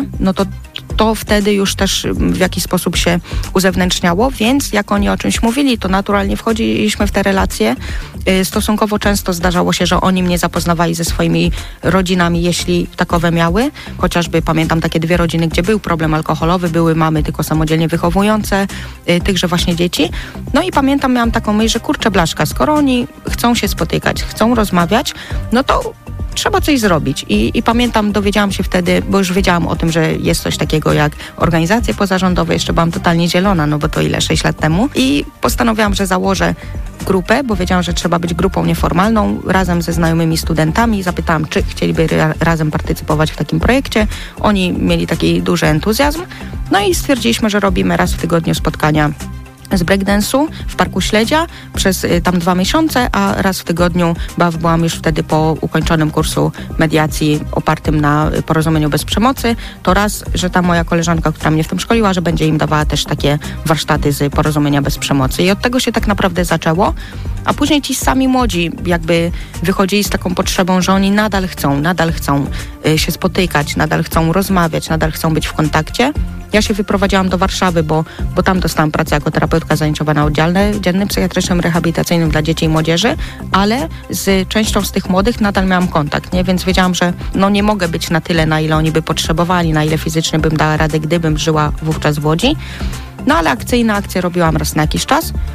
S12: to wtedy już też w jakiś sposób się uzewnętrzniało, więc jak oni o czymś mówili, to naturalnie wchodziliśmy w te relacje. Stosunkowo często zdarzało się, że oni mnie zapoznawali ze swoimi rodzinami, jeśli takowe miały. Chociażby pamiętam takie 2 rodziny, gdzie był problem alkoholowy, były mamy tylko samodzielnie wychowujące tychże właśnie dzieci. I pamiętam, miałam taką myśl, że kurczę blaszka, skoro oni chcą się spotykać, chcą rozmawiać, to trzeba coś zrobić. I pamiętam, dowiedziałam się wtedy, bo już wiedziałam o tym, że jest coś takiego jak organizacje pozarządowe. Jeszcze byłam totalnie zielona, bo to 6 lat temu. I postanowiłam, że założę grupę, bo wiedziałam, że trzeba być grupą nieformalną, razem ze znajomymi studentami. Zapytałam, czy chcieliby razem partycypować w takim projekcie. Oni mieli taki duży entuzjazm. I stwierdziliśmy, że robimy raz w tygodniu spotkania z breakdance'u w Parku Śledzia przez tam 2 miesiące, a raz w tygodniu byłam już wtedy po ukończonym kursu mediacji opartym na porozumieniu bez przemocy, to raz, że ta moja koleżanka, która mnie w tym szkoliła, że będzie im dawała też takie warsztaty z porozumienia bez przemocy. I od tego się tak naprawdę zaczęło, a później ci sami młodzi jakby wychodzili z taką potrzebą, że oni nadal chcą się spotykać, nadal chcą rozmawiać, nadal chcą być w kontakcie. Ja się wyprowadziłam do Warszawy, bo tam dostałam pracę jako terapeutka zajęciowa na oddziale dziennym psychiatrycznym, rehabilitacyjnym dla dzieci i młodzieży, ale z częścią z tych młodych nadal miałam kontakt, nie? Więc wiedziałam, że nie mogę być na tyle, na ile oni by potrzebowali, na ile fizycznie bym dała radę, gdybym żyła wówczas w Łodzi. Ale akcyjne akcje robiłam raz na jakiś czas.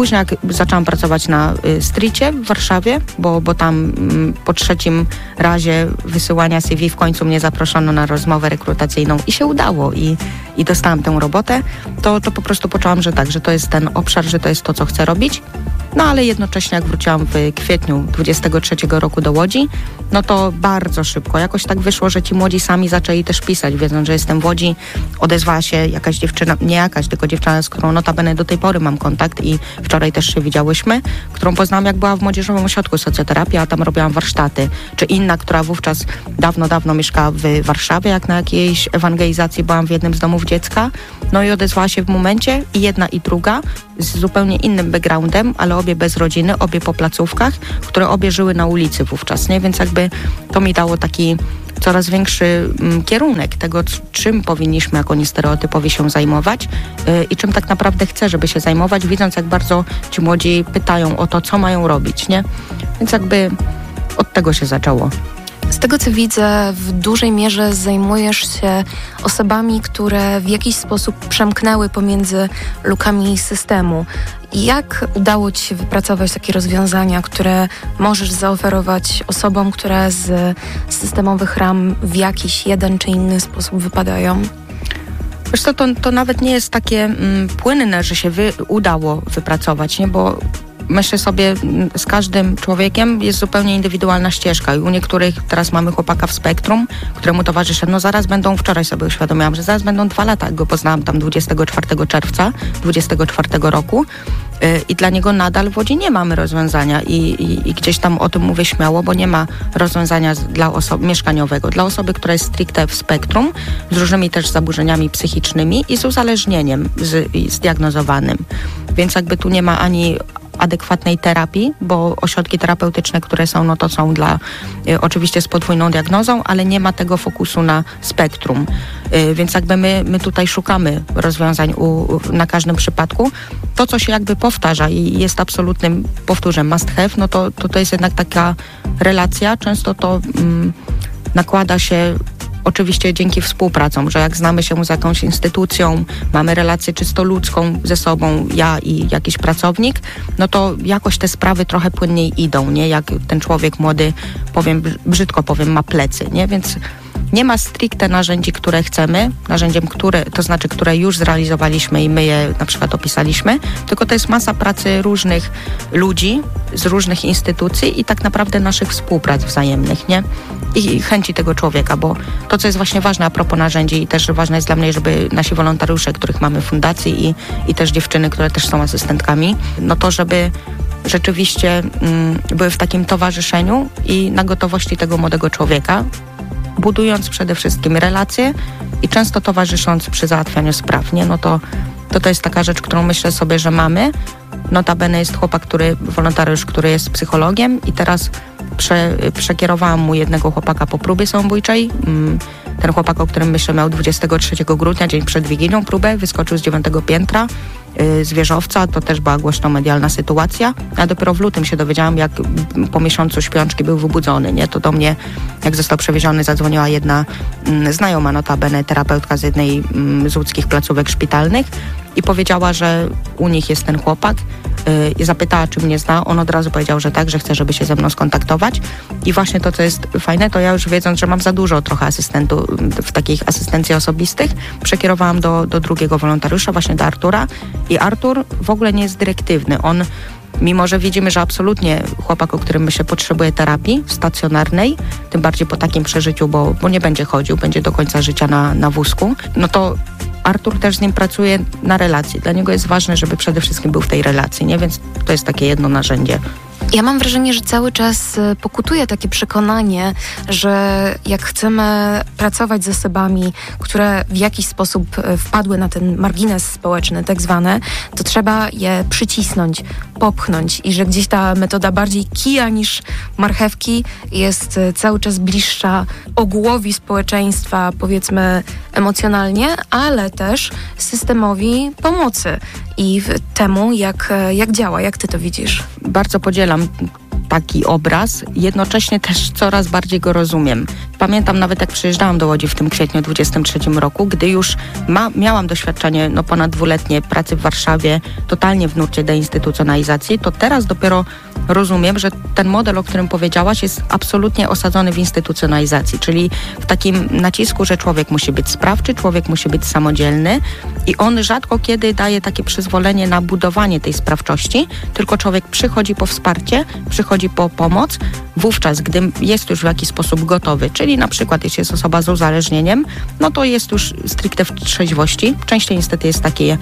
S12: Później jak zaczęłam pracować na Streetie w Warszawie, bo tam po trzecim razie wysyłania CV w końcu mnie zaproszono na rozmowę rekrutacyjną i się udało i dostałam tę robotę, to po prostu poczułam, że tak, że to jest ten obszar, że to jest to, co chcę robić. No ale jednocześnie jak wróciłam w kwietniu 23 roku do Łodzi, no to bardzo szybko jakoś tak wyszło, że ci młodzi sami zaczęli też pisać, wiedząc, że jestem w Łodzi. Odezwała się jakaś dziewczyna, nie jakaś, tylko dziewczyna, z którą notabene do tej pory mam kontakt i wczoraj też się widziałyśmy, którą poznałam, jak była w Młodzieżowym Ośrodku Socjoterapii, a tam robiłam warsztaty. Czy inna, która wówczas dawno mieszkała w Warszawie, jak na jakiejś ewangelizacji byłam w jednym z domów dziecka. No i odezwała się w momencie i jedna i druga z zupełnie innym backgroundem, ale obie bez rodziny, obie po placówkach, które obie żyły na ulicy wówczas, nie? Więc jakby to mi dało taki coraz większy kierunek tego, czym powinniśmy jako niestereotypowi się zajmować i czym tak naprawdę chcę, żeby się zajmować, widząc, jak bardzo ci młodzi pytają o to, co mają robić, nie? Więc jakby od tego się zaczęło.
S6: Z tego, co widzę, w dużej mierze zajmujesz się osobami, które w jakiś sposób przemknęły pomiędzy lukami systemu. Jak udało ci się wypracować takie rozwiązania, które możesz zaoferować osobom, które z systemowych ram w jakiś jeden czy inny sposób wypadają?
S12: Wiesz co, to nawet nie jest takie płynne, że się udało wypracować, nie? Bo myślę sobie, z każdym człowiekiem jest zupełnie indywidualna ścieżka i u niektórych, teraz mamy chłopaka w spektrum, któremu towarzyszę, no zaraz będą, wczoraj sobie uświadomiłam, że zaraz będą 2 lata, jak go poznałam tam 24 czerwca 24 roku i dla niego nadal w Łodzi nie mamy rozwiązania i gdzieś tam o tym mówię śmiało, bo nie ma rozwiązania dla mieszkaniowego, dla osoby, która jest stricte w spektrum, z różnymi też zaburzeniami psychicznymi i z uzależnieniem zdiagnozowanym, więc jakby tu nie ma ani adekwatnej terapii, bo ośrodki terapeutyczne, które są, no to są dla oczywiście z podwójną diagnozą, ale nie ma tego fokusu na spektrum. Więc jakby my tutaj szukamy rozwiązań na każdym przypadku. To, co się jakby powtarza i jest absolutnym, powtórzę, must have, no to jest jednak taka relacja. Często to nakłada się oczywiście dzięki współpracom, że jak znamy się z jakąś instytucją, mamy relację czysto ludzką ze sobą, ja i jakiś pracownik, no to jakoś te sprawy trochę płynniej idą, nie? Jak ten człowiek młody, brzydko powiem, ma plecy, nie? Więc nie ma stricte narzędzi, które chcemy, narzędziem, które już zrealizowaliśmy i my je na przykład opisaliśmy, tylko to jest masa pracy różnych ludzi z różnych instytucji i tak naprawdę naszych współprac wzajemnych, nie? I chęci tego człowieka, bo to, co jest właśnie ważne a propos narzędzi i też ważne jest dla mnie, żeby nasi wolontariusze, których mamy w fundacji i też dziewczyny, które też są asystentkami, no to żeby rzeczywiście były w takim towarzyszeniu i na gotowości tego młodego człowieka, budując przede wszystkim relacje i często towarzysząc przy załatwianiu spraw, nie? No to jest taka rzecz, którą myślę sobie, że mamy. Notabene jest chłopak, wolontariusz, który jest psychologiem i teraz przekierowałam mu jednego chłopaka po próbie samobójczej. Ten chłopak, o którym myślę, miał 23 grudnia, dzień przed Wigilią próbę, wyskoczył z 9 piętra z wieżowca, to też była głośno medialna sytuacja, a dopiero w lutym się dowiedziałam, jak po miesiącu śpiączki był wybudzony, nie? To do mnie, jak został przewieziony, zadzwoniła jedna znajoma, notabene terapeutka z jednej z łódzkich placówek szpitalnych i powiedziała, że u nich jest ten chłopak i zapytała, czy mnie zna. On od razu powiedział, że tak, że chce, żeby się ze mną skontaktować i właśnie to, co jest fajne, to ja już wiedząc, że mam za dużo trochę asystentów w takich asystencji osobistych, przekierowałam do drugiego wolontariusza, właśnie do Artura i Artur w ogóle nie jest dyrektywny. On, mimo że widzimy, że absolutnie chłopak, o którym myślę, potrzebuje terapii stacjonarnej, tym bardziej po takim przeżyciu, bo nie będzie chodził, będzie do końca życia na wózku, no to Artur też z nim pracuje na relacji. Dla niego jest ważne, żeby przede wszystkim był w tej relacji, nie? Więc to jest takie jedno narzędzie.
S6: Ja mam wrażenie, że cały czas pokutuje takie przekonanie, że jak chcemy pracować z osobami, które w jakiś sposób wpadły na ten margines społeczny, tak zwany, to trzeba je przycisnąć, popchnąć i że gdzieś ta metoda bardziej kija niż marchewki jest cały czas bliższa ogółowi społeczeństwa, powiedzmy emocjonalnie, ale też systemowi pomocy i temu, jak działa. Jak ty to widzisz?
S12: Bardzo podzielam taki obraz, jednocześnie też coraz bardziej go rozumiem. pamiętam nawet jak przyjeżdżałam do Łodzi w tym kwietniu 23 roku, gdy już miałam doświadczenie ponad 2-letnie pracy w Warszawie, totalnie w nurcie deinstytucjonalizacji, to teraz dopiero rozumiem, że ten model, o którym powiedziałaś, jest absolutnie osadzony w instytucjonalizacji, czyli w takim nacisku, że człowiek musi być sprawczy, człowiek musi być samodzielny i on rzadko kiedy daje takie przyzwolenie na budowanie tej sprawczości, tylko człowiek przychodzi po wsparcie, przychodzi po pomoc, wówczas, gdy jest już w jakiś sposób gotowy, czyli na przykład jeśli jest osoba z uzależnieniem, no to jest już stricte w trzeźwości. Częściej niestety jest takie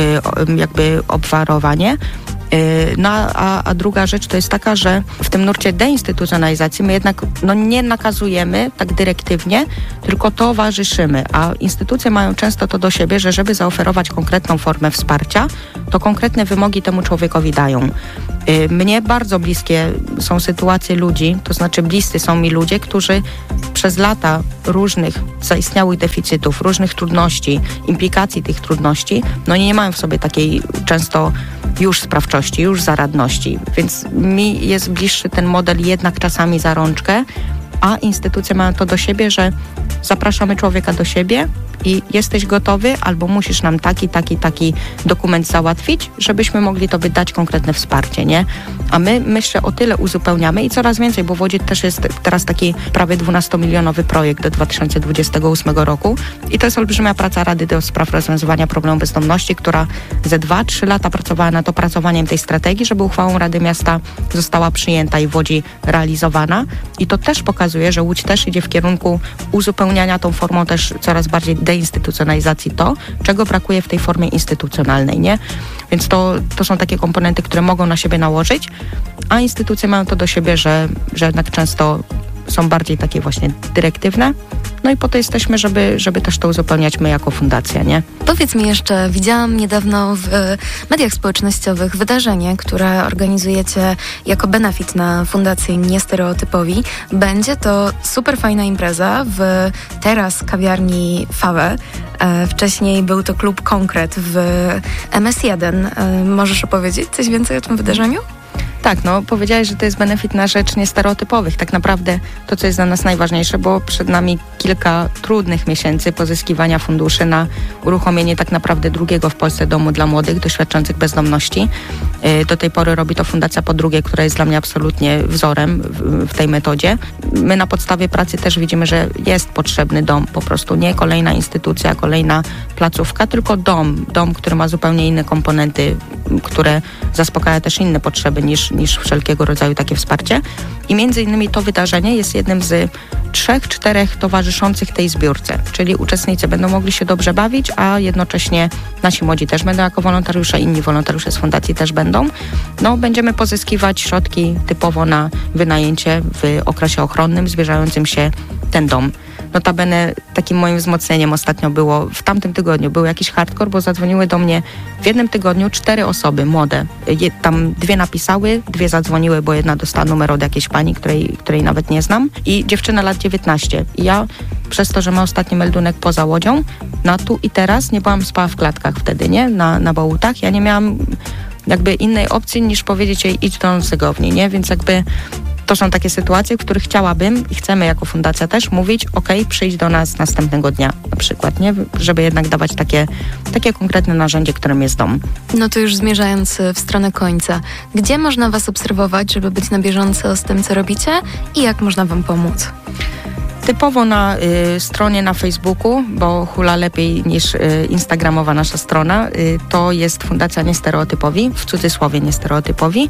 S12: jakby obwarowanie. No a druga rzecz to jest taka, że w tym nurcie deinstytucjonalizacji my jednak nie nakazujemy tak dyrektywnie, tylko towarzyszymy, a instytucje mają często to do siebie, że żeby zaoferować konkretną formę wsparcia, to konkretne wymogi temu człowiekowi dają. Mnie bardzo bliskie są sytuacje ludzi, to znaczy bliscy są mi ludzie, którzy przez lata różnych zaistniałych deficytów, różnych trudności, implikacji tych trudności, nie mają w sobie takiej często już sprawczości, już zaradności. Więc mi jest bliższy ten model jednak czasami za rączkę, a instytucje mają to do siebie, że zapraszamy człowieka do siebie i jesteś gotowy albo musisz nam taki dokument załatwić, żebyśmy mogli tobie dać konkretne wsparcie, nie? A my, myślę, o tyle uzupełniamy i coraz więcej, bo w Łodzi też jest teraz taki prawie 12-milionowy projekt do 2028 roku i to jest olbrzymia praca Rady do spraw rozwiązywania problemu bezdomności, która ze 2-3 lata pracowała nad opracowaniem tej strategii, żeby uchwałą Rady Miasta została przyjęta i w Łodzi realizowana i to też pokazuje, że Łódź też idzie w kierunku uzupełniania tą formą też coraz bardziej deinstytucjonalizacji czego brakuje w tej formie instytucjonalnej, nie? Więc to są takie komponenty, które mogą na siebie nałożyć, a instytucje mają to do siebie, że jednak często są bardziej takie właśnie dyrektywne. No i po to jesteśmy, żeby też to uzupełniać my jako fundacja, nie?
S6: Powiedz mi jeszcze, widziałam niedawno w mediach społecznościowych wydarzenie, które organizujecie jako benefit na Fundację Niestereotypowi. Będzie to super fajna impreza w teraz kawiarni Fawe. Wcześniej był to klub Konkret w MS1. Możesz opowiedzieć coś więcej o tym wydarzeniu?
S12: Tak, powiedziałeś, że to jest benefit na rzecz niestereotypowych. Tak naprawdę to, co jest dla nas najważniejsze, bo przed nami kilka trudnych miesięcy pozyskiwania funduszy na uruchomienie tak naprawdę drugiego w Polsce domu dla młodych doświadczających bezdomności. Do tej pory robi to Fundacja Podrugie, która jest dla mnie absolutnie wzorem w tej metodzie. My na podstawie pracy też widzimy, że jest potrzebny dom, po prostu nie kolejna instytucja, kolejna placówka, tylko dom, który ma zupełnie inne komponenty, które zaspokaja też inne potrzeby niż wszelkiego rodzaju takie wsparcie. I między innymi to wydarzenie jest jednym z 3-4 towarzyszących tej zbiórce, czyli uczestnicy będą mogli się dobrze bawić, a jednocześnie nasi młodzi też będą jako wolontariusze, inni wolontariusze z fundacji też będą. Będziemy pozyskiwać środki typowo na wynajęcie w okresie ochronnym, zwierzającym się ten dom. Notabene takim moim wzmocnieniem ostatnio było, w tamtym tygodniu był jakiś hardcore, bo zadzwoniły do mnie w jednym tygodniu 4 osoby młode. Tam 2 napisały, 2 zadzwoniły, bo jedna dostała numer od jakiejś pani, której nawet nie znam i dziewczyna lat 19. I ja przez to, że ma ostatni meldunek poza Łodzią, na tu i teraz nie byłam spała w klatkach wtedy, nie? Na Bałutach. Ja nie miałam jakby innej opcji niż powiedzieć jej idź do noclegowni, nie? Więc jakby to są takie sytuacje, w których chciałabym i chcemy jako fundacja też mówić, przyjdź do nas następnego dnia na przykład, nie? Żeby jednak dawać takie konkretne narzędzie, którym jest dom.
S6: No to już zmierzając w stronę końca, gdzie można was obserwować, żeby być na bieżąco z tym, co robicie i jak można wam pomóc?
S12: Typowo na stronie na Facebooku, bo hula lepiej niż instagramowa nasza strona, to jest Fundacja Niestereotypowi, w cudzysłowie Niestereotypowi.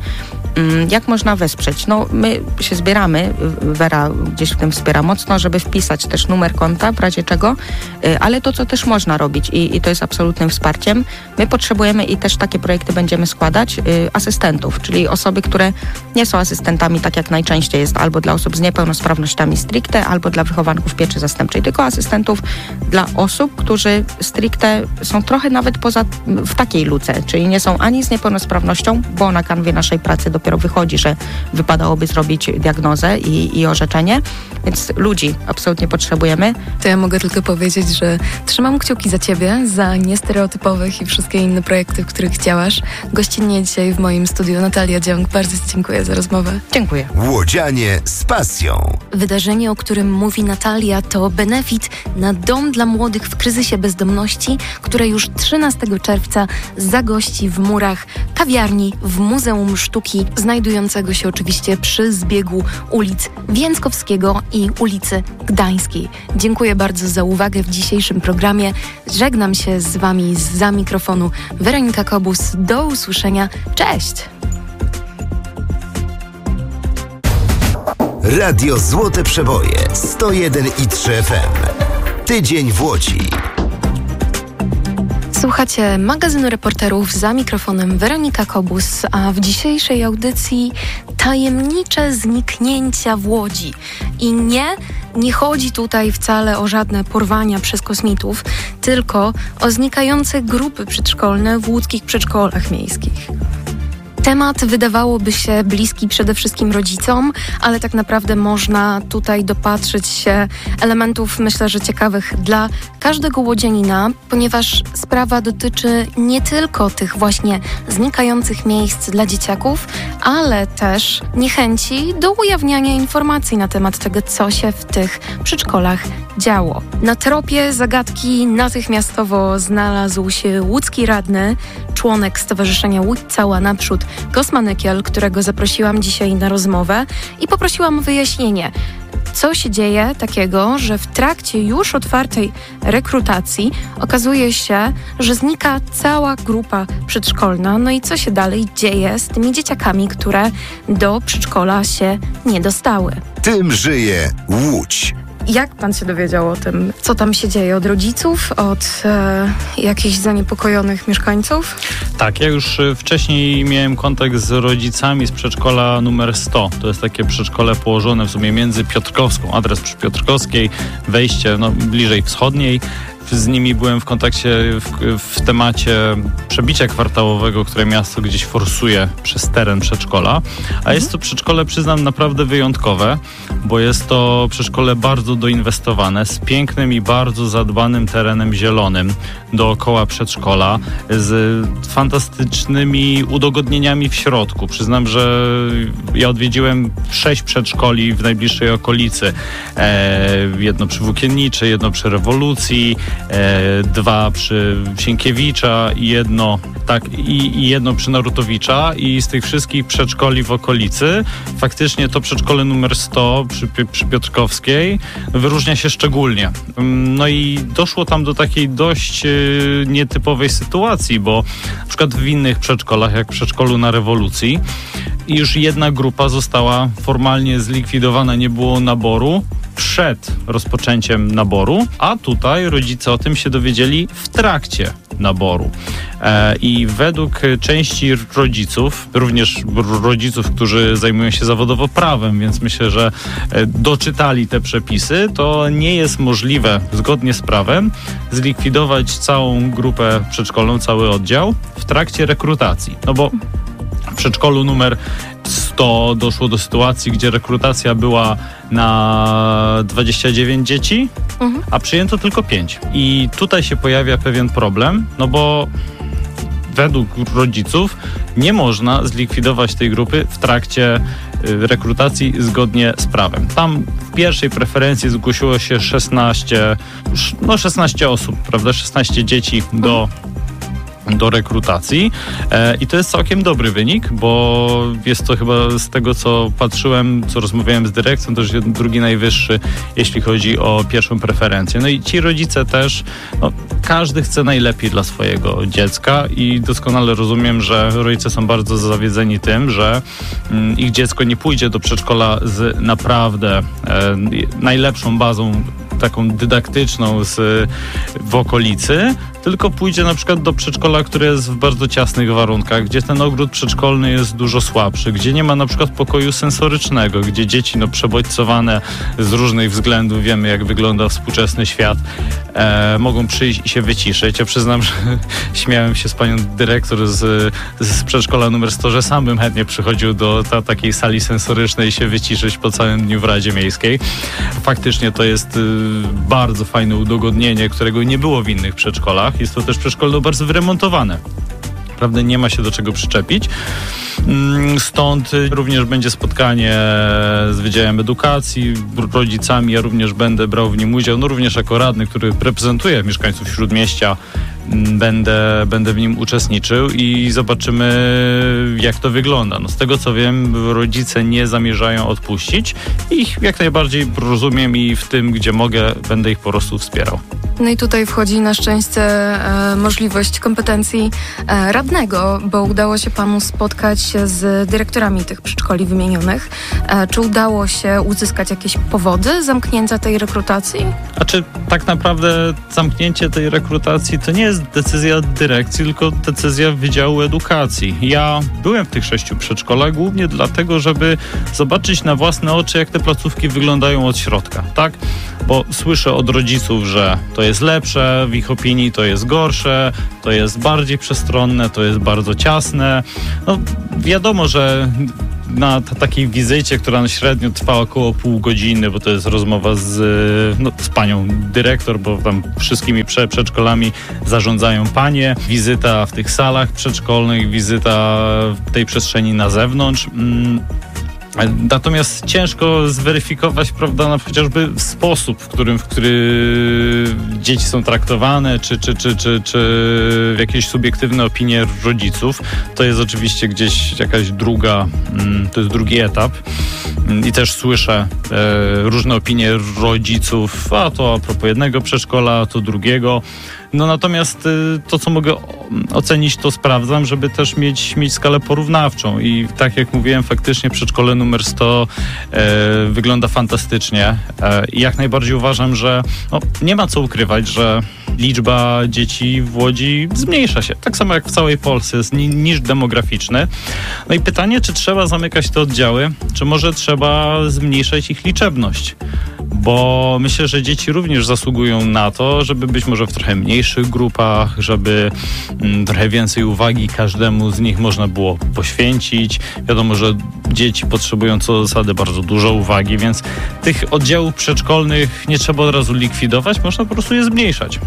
S12: Jak można wesprzeć? My się zbieramy, Wera gdzieś w tym wspiera mocno, żeby wpisać też numer konta, w razie czego, ale to, co też można robić i to jest absolutnym wsparciem, my potrzebujemy i też takie projekty będziemy składać, asystentów, czyli osoby, które nie są asystentami, tak jak najczęściej jest, albo dla osób z niepełnosprawnościami stricte, albo dla wychowanków pieczy zastępczej, tylko asystentów dla osób, którzy stricte są trochę nawet w takiej luce, czyli nie są ani z niepełnosprawnością, bo na kanwie naszej pracy dopiero wychodzi, że wypadałoby zrobić diagnozę i orzeczenie, więc ludzi absolutnie potrzebujemy.
S6: To ja mogę tylko powiedzieć, że trzymam kciuki za ciebie, za Niestereotypowych i wszystkie inne projekty, w których działasz. Gościnnie dzisiaj w moim studiu Natalia Dziąg. Bardzo ci dziękuję za rozmowę.
S12: Dziękuję.
S5: Łodzianie z pasją.
S6: Wydarzenie, o którym mówi Natalia, to benefit na Dom dla Młodych w kryzysie bezdomności, które już 13 czerwca zagości w murach kawiarni w Muzeum Sztuki, znajdującego się oczywiście przy zbiegu ulic Więckowskiego i ulicy Gdańskiej. Dziękuję bardzo za uwagę w dzisiejszym programie. Żegnam się z wami zza mikrofonu. Weronika Kobus. Do usłyszenia. Cześć!
S5: Radio Złote Przeboje 101,3 FM. Tydzień w Łodzi.
S6: Słuchacie magazynu reporterów, za mikrofonem Weronika Kobus, a w dzisiejszej audycji tajemnicze zniknięcia w Łodzi. I nie chodzi tutaj wcale o żadne porwania przez kosmitów, tylko o znikające grupy przedszkolne w łódzkich przedszkolach miejskich. Temat wydawałoby się bliski przede wszystkim rodzicom, ale tak naprawdę można tutaj dopatrzyć się elementów, myślę, że ciekawych dla każdego łodzianina, ponieważ sprawa dotyczy nie tylko tych właśnie znikających miejsc dla dzieciaków, ale też niechęci do ujawniania informacji na temat tego, co się w tych przedszkolach działo. Na tropie zagadki natychmiastowo znalazł się łódzki radny, członek Stowarzyszenia Łódź Cała Naprzód, Kosmanykiel, którego zaprosiłam dzisiaj na rozmowę i poprosiłam o wyjaśnienie, co się dzieje takiego, że w trakcie już otwartej rekrutacji okazuje się, że znika cała grupa przedszkolna. No i co się dalej dzieje z tymi dzieciakami, które do przedszkola się nie dostały?
S5: Tym żyje Łódź.
S6: Jak pan się dowiedział o tym, co tam się dzieje? Od rodziców? Od jakichś zaniepokojonych mieszkańców?
S13: Tak, ja już wcześniej miałem kontakt z rodzicami z przedszkola numer 100. To jest takie przedszkole położone w sumie między Piotrkowską, adres przy Piotrkowskiej, wejście bliżej wschodniej. Z nimi byłem w kontakcie w temacie przebicia kwartałowego, które miasto gdzieś forsuje przez teren przedszkola. A jest to przedszkole, przyznam, naprawdę wyjątkowe, bo jest to przedszkole bardzo doinwestowane, z pięknym i bardzo zadbanym terenem zielonym dookoła przedszkola, z fantastycznymi udogodnieniami w środku. Przyznam, że ja odwiedziłem 6 przedszkoli w najbliższej okolicy. Jedno przy Włókienniczej, jedno przy Rewolucji, 2 przy Sienkiewicza i jedno przy Narutowicza, i z tych wszystkich przedszkoli w okolicy faktycznie to przedszkole numer 100 przy Piotrkowskiej wyróżnia się szczególnie. No i doszło tam do takiej dość nietypowej sytuacji, bo na przykład w innych przedszkolach, jak w przedszkolu na Rewolucji, już jedna grupa została formalnie zlikwidowana, nie było naboru przed rozpoczęciem naboru, a tutaj rodzice o tym się dowiedzieli w trakcie naboru. I według części rodziców, również rodziców, którzy zajmują się zawodowo prawem, więc myślę, że doczytali te przepisy, to nie jest możliwe zgodnie z prawem zlikwidować całą grupę przedszkolną, cały oddział w trakcie rekrutacji. No bo w przedszkolu numer 100 doszło do sytuacji, gdzie rekrutacja była na 29 dzieci, a przyjęto tylko 5. I tutaj się pojawia pewien problem, no bo według rodziców nie można zlikwidować tej grupy w trakcie rekrutacji zgodnie z prawem. Tam w pierwszej preferencji zgłosiło się 16 osób, prawda? 16 dzieci do rekrutacji i to jest całkiem dobry wynik, bo jest to chyba z tego, co patrzyłem, co rozmawiałem z dyrekcją, to już drugi najwyższy, jeśli chodzi o pierwszą preferencję. No i ci rodzice też, każdy chce najlepiej dla swojego dziecka i doskonale rozumiem, że rodzice są bardzo zawiedzeni tym, że ich dziecko nie pójdzie do przedszkola z naprawdę najlepszą bazą taką dydaktyczną w okolicy, tylko pójdzie na przykład do przedszkola, które jest w bardzo ciasnych warunkach, gdzie ten ogród przedszkolny jest dużo słabszy, gdzie nie ma na przykład pokoju sensorycznego, gdzie dzieci przebodźcowane z różnych względów, wiemy jak wygląda współczesny świat, mogą przyjść i się wyciszyć. Ja przyznam, że śmiałem się z panią dyrektor z przedszkola numer 100, że sam bym chętnie przychodził do takiej sali sensorycznej i się wyciszyć po całym dniu w Radzie Miejskiej. Faktycznie to jest bardzo fajne udogodnienie, którego nie było w innych przedszkolach. Jest to też przedszkole bardzo wyremontowane. Naprawdę nie ma się do czego przyczepić. Stąd również będzie spotkanie z Wydziałem Edukacji, rodzicami. Ja również będę brał w nim udział, również jako radny, który reprezentuje mieszkańców Śródmieścia. Będę w nim uczestniczył i zobaczymy, jak to wygląda. Z tego co wiem, rodzice nie zamierzają odpuścić. Ich jak najbardziej rozumiem i w tym, gdzie mogę, będę ich po prostu wspierał.
S6: No i tutaj wchodzi na szczęście możliwość kompetencji radnego, bo udało się panu spotkać się z dyrektorami tych przedszkoli wymienionych. Czy udało się uzyskać jakieś powody zamknięcia tej rekrutacji?
S13: Tak naprawdę zamknięcie tej rekrutacji to nie jest decyzja dyrekcji, tylko decyzja Wydziału Edukacji. Ja byłem w tych 6 przedszkolach głównie dlatego, żeby zobaczyć na własne oczy, jak te placówki wyglądają od środka, tak? Bo słyszę od rodziców, że to jest lepsze, w ich opinii to jest gorsze, to jest bardziej przestronne, to jest bardzo ciasne. Wiadomo, że na takiej wizycie, która średnio trwa około pół godziny, bo to jest rozmowa z panią dyrektor, bo tam wszystkimi przedszkolami zarządzają panie, wizyta w tych salach przedszkolnych, wizyta w tej przestrzeni na zewnątrz. Natomiast ciężko zweryfikować, prawda, chociażby sposób, w który dzieci są traktowane, czy jakieś subiektywne opinie rodziców. To jest oczywiście gdzieś jakaś to jest drugi etap. I też słyszę różne opinie rodziców, a to a propos jednego przedszkola, a to drugiego. Natomiast to, co mogę ocenić, to sprawdzam, żeby też mieć skalę porównawczą. I tak jak mówiłem, faktycznie przedszkole numer 100 wygląda fantastycznie. I jak najbardziej uważam, że nie ma co ukrywać, że liczba dzieci w Łodzi zmniejsza się. Tak samo jak w całej Polsce jest niż demograficzny. I pytanie, czy trzeba zamykać te oddziały, czy może trzeba zmniejszać ich liczebność? Bo myślę, że dzieci również zasługują na to, żeby być może w trochę mniejszych grupach, żeby trochę więcej uwagi każdemu z nich można było poświęcić. Wiadomo, że dzieci potrzebują co do zasady bardzo dużo uwagi, więc tych oddziałów przedszkolnych nie trzeba od razu likwidować, można po prostu je zmniejszać.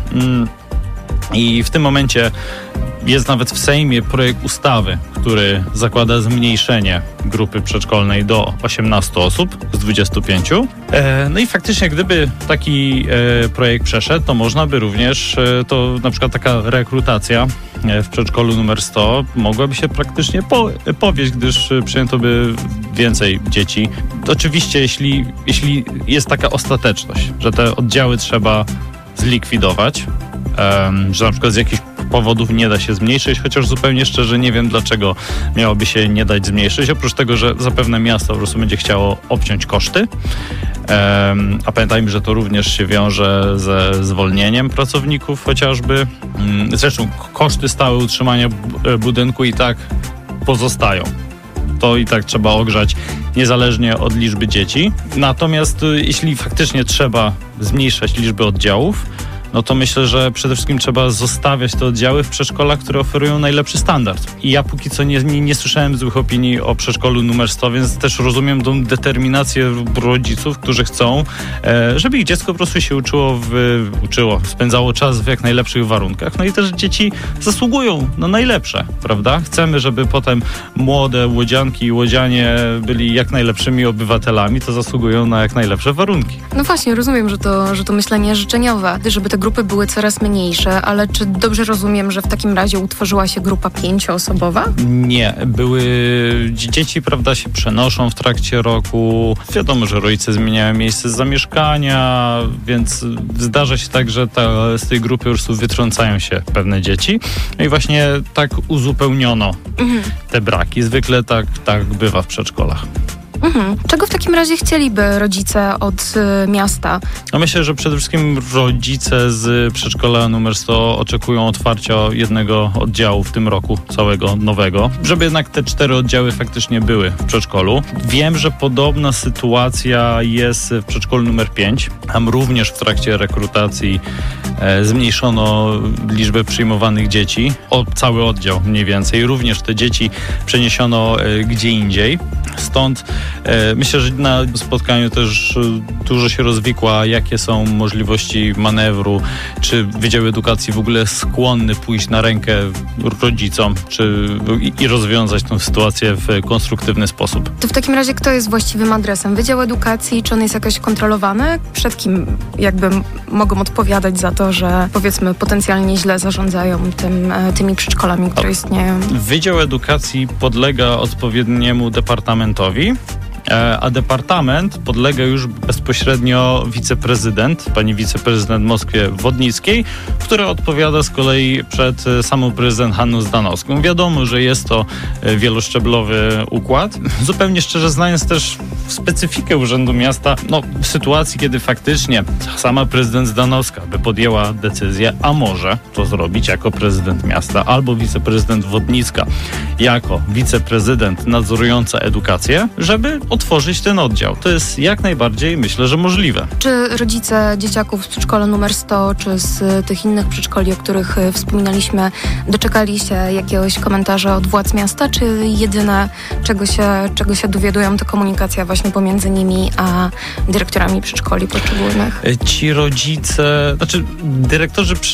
S13: I w tym momencie jest nawet w Sejmie projekt ustawy, który zakłada zmniejszenie grupy przedszkolnej do 18 osób z 25. I faktycznie, gdyby taki projekt przeszedł, to można by również, to na przykład taka rekrutacja w przedszkolu numer 100 mogłaby się praktycznie powieść, gdyż przyjęto by więcej dzieci. Oczywiście, jeśli jest taka ostateczność, że te oddziały trzeba zlikwidować, że na przykład z jakichś powodów nie da się zmniejszyć, chociaż zupełnie szczerze nie wiem, dlaczego miałoby się nie dać zmniejszyć, oprócz tego, że zapewne miasto po prostu będzie chciało obciąć koszty, a pamiętajmy, że to również się wiąże ze zwolnieniem pracowników chociażby. Zresztą koszty stałe utrzymania budynku i tak pozostają. To i tak trzeba ogrzać niezależnie od liczby dzieci. Natomiast jeśli faktycznie trzeba zmniejszać liczbę oddziałów, to myślę, że przede wszystkim trzeba zostawiać te oddziały w przedszkolach, które oferują najlepszy standard. I ja póki co nie słyszałem złych opinii o przedszkolu numer 100, więc też rozumiem tą determinację rodziców, którzy chcą, żeby ich dziecko po prostu się spędzało czas w jak najlepszych warunkach. I też dzieci zasługują na najlepsze, prawda? Chcemy, żeby potem młode łodzianki i łodzianie byli jak najlepszymi obywatelami, to zasługują na jak najlepsze warunki.
S6: No właśnie, rozumiem, że to myślenie życzeniowe, żeby te grupy były coraz mniejsze, ale czy dobrze rozumiem, że w takim razie utworzyła się grupa 5-osobowa?
S13: Nie, dzieci, prawda, się przenoszą w trakcie roku. Wiadomo, że rodzice zmieniają miejsce zamieszkania, więc zdarza się tak, że z tej grupy po prostu wytrącają się pewne dzieci. I właśnie tak uzupełniono te braki. Zwykle tak bywa w przedszkolach.
S6: Czego w takim razie chcieliby rodzice od miasta?
S13: No myślę, że przede wszystkim rodzice z przedszkola numer 100 oczekują otwarcia jednego oddziału w tym roku, całego nowego, żeby jednak te 4 oddziały faktycznie były w przedszkolu. Wiem, że podobna sytuacja jest w przedszkolu numer 5. Tam również w trakcie rekrutacji zmniejszono liczbę przyjmowanych dzieci o cały oddział mniej więcej. Również te dzieci przeniesiono gdzie indziej. Stąd myślę, że na spotkaniu też dużo się rozwikła, jakie są możliwości manewru, czy Wydział Edukacji w ogóle skłonny pójść na rękę rodzicom, i rozwiązać tę sytuację w konstruktywny sposób.
S6: To w takim razie kto jest właściwym adresem? Wydział Edukacji, czy on jest jakoś kontrolowany? Przed kim jakby mogą odpowiadać za to, że powiedzmy potencjalnie źle zarządzają tymi przedszkolami, które istnieją?
S13: Wydział Edukacji podlega odpowiedniemu departamentowi, a departament podlega już bezpośrednio wiceprezydent, pani wiceprezydent Moskwie Wodnickiej, która odpowiada z kolei przed samą prezydent Hanną Zdanowską. Wiadomo, że jest to wieloszczeblowy układ. Zupełnie szczerze, znając też specyfikę Urzędu Miasta, w sytuacji, kiedy faktycznie sama prezydent Zdanowska by podjęła decyzję, a może to zrobić jako prezydent miasta, albo wiceprezydent Wodnicka jako wiceprezydent nadzorująca edukację, żeby otworzyć ten oddział. To jest jak najbardziej, myślę, że możliwe.
S6: Czy rodzice dzieciaków z przedszkola numer 100, czy z tych innych przedszkoli, o których wspominaliśmy, doczekali się jakiegoś komentarza od władz miasta, czy jedyne, czego się dowiadują, to komunikacja właśnie pomiędzy nimi a dyrektorami przedszkoli poszczególnych?
S13: Ci rodzice, dyrektorzy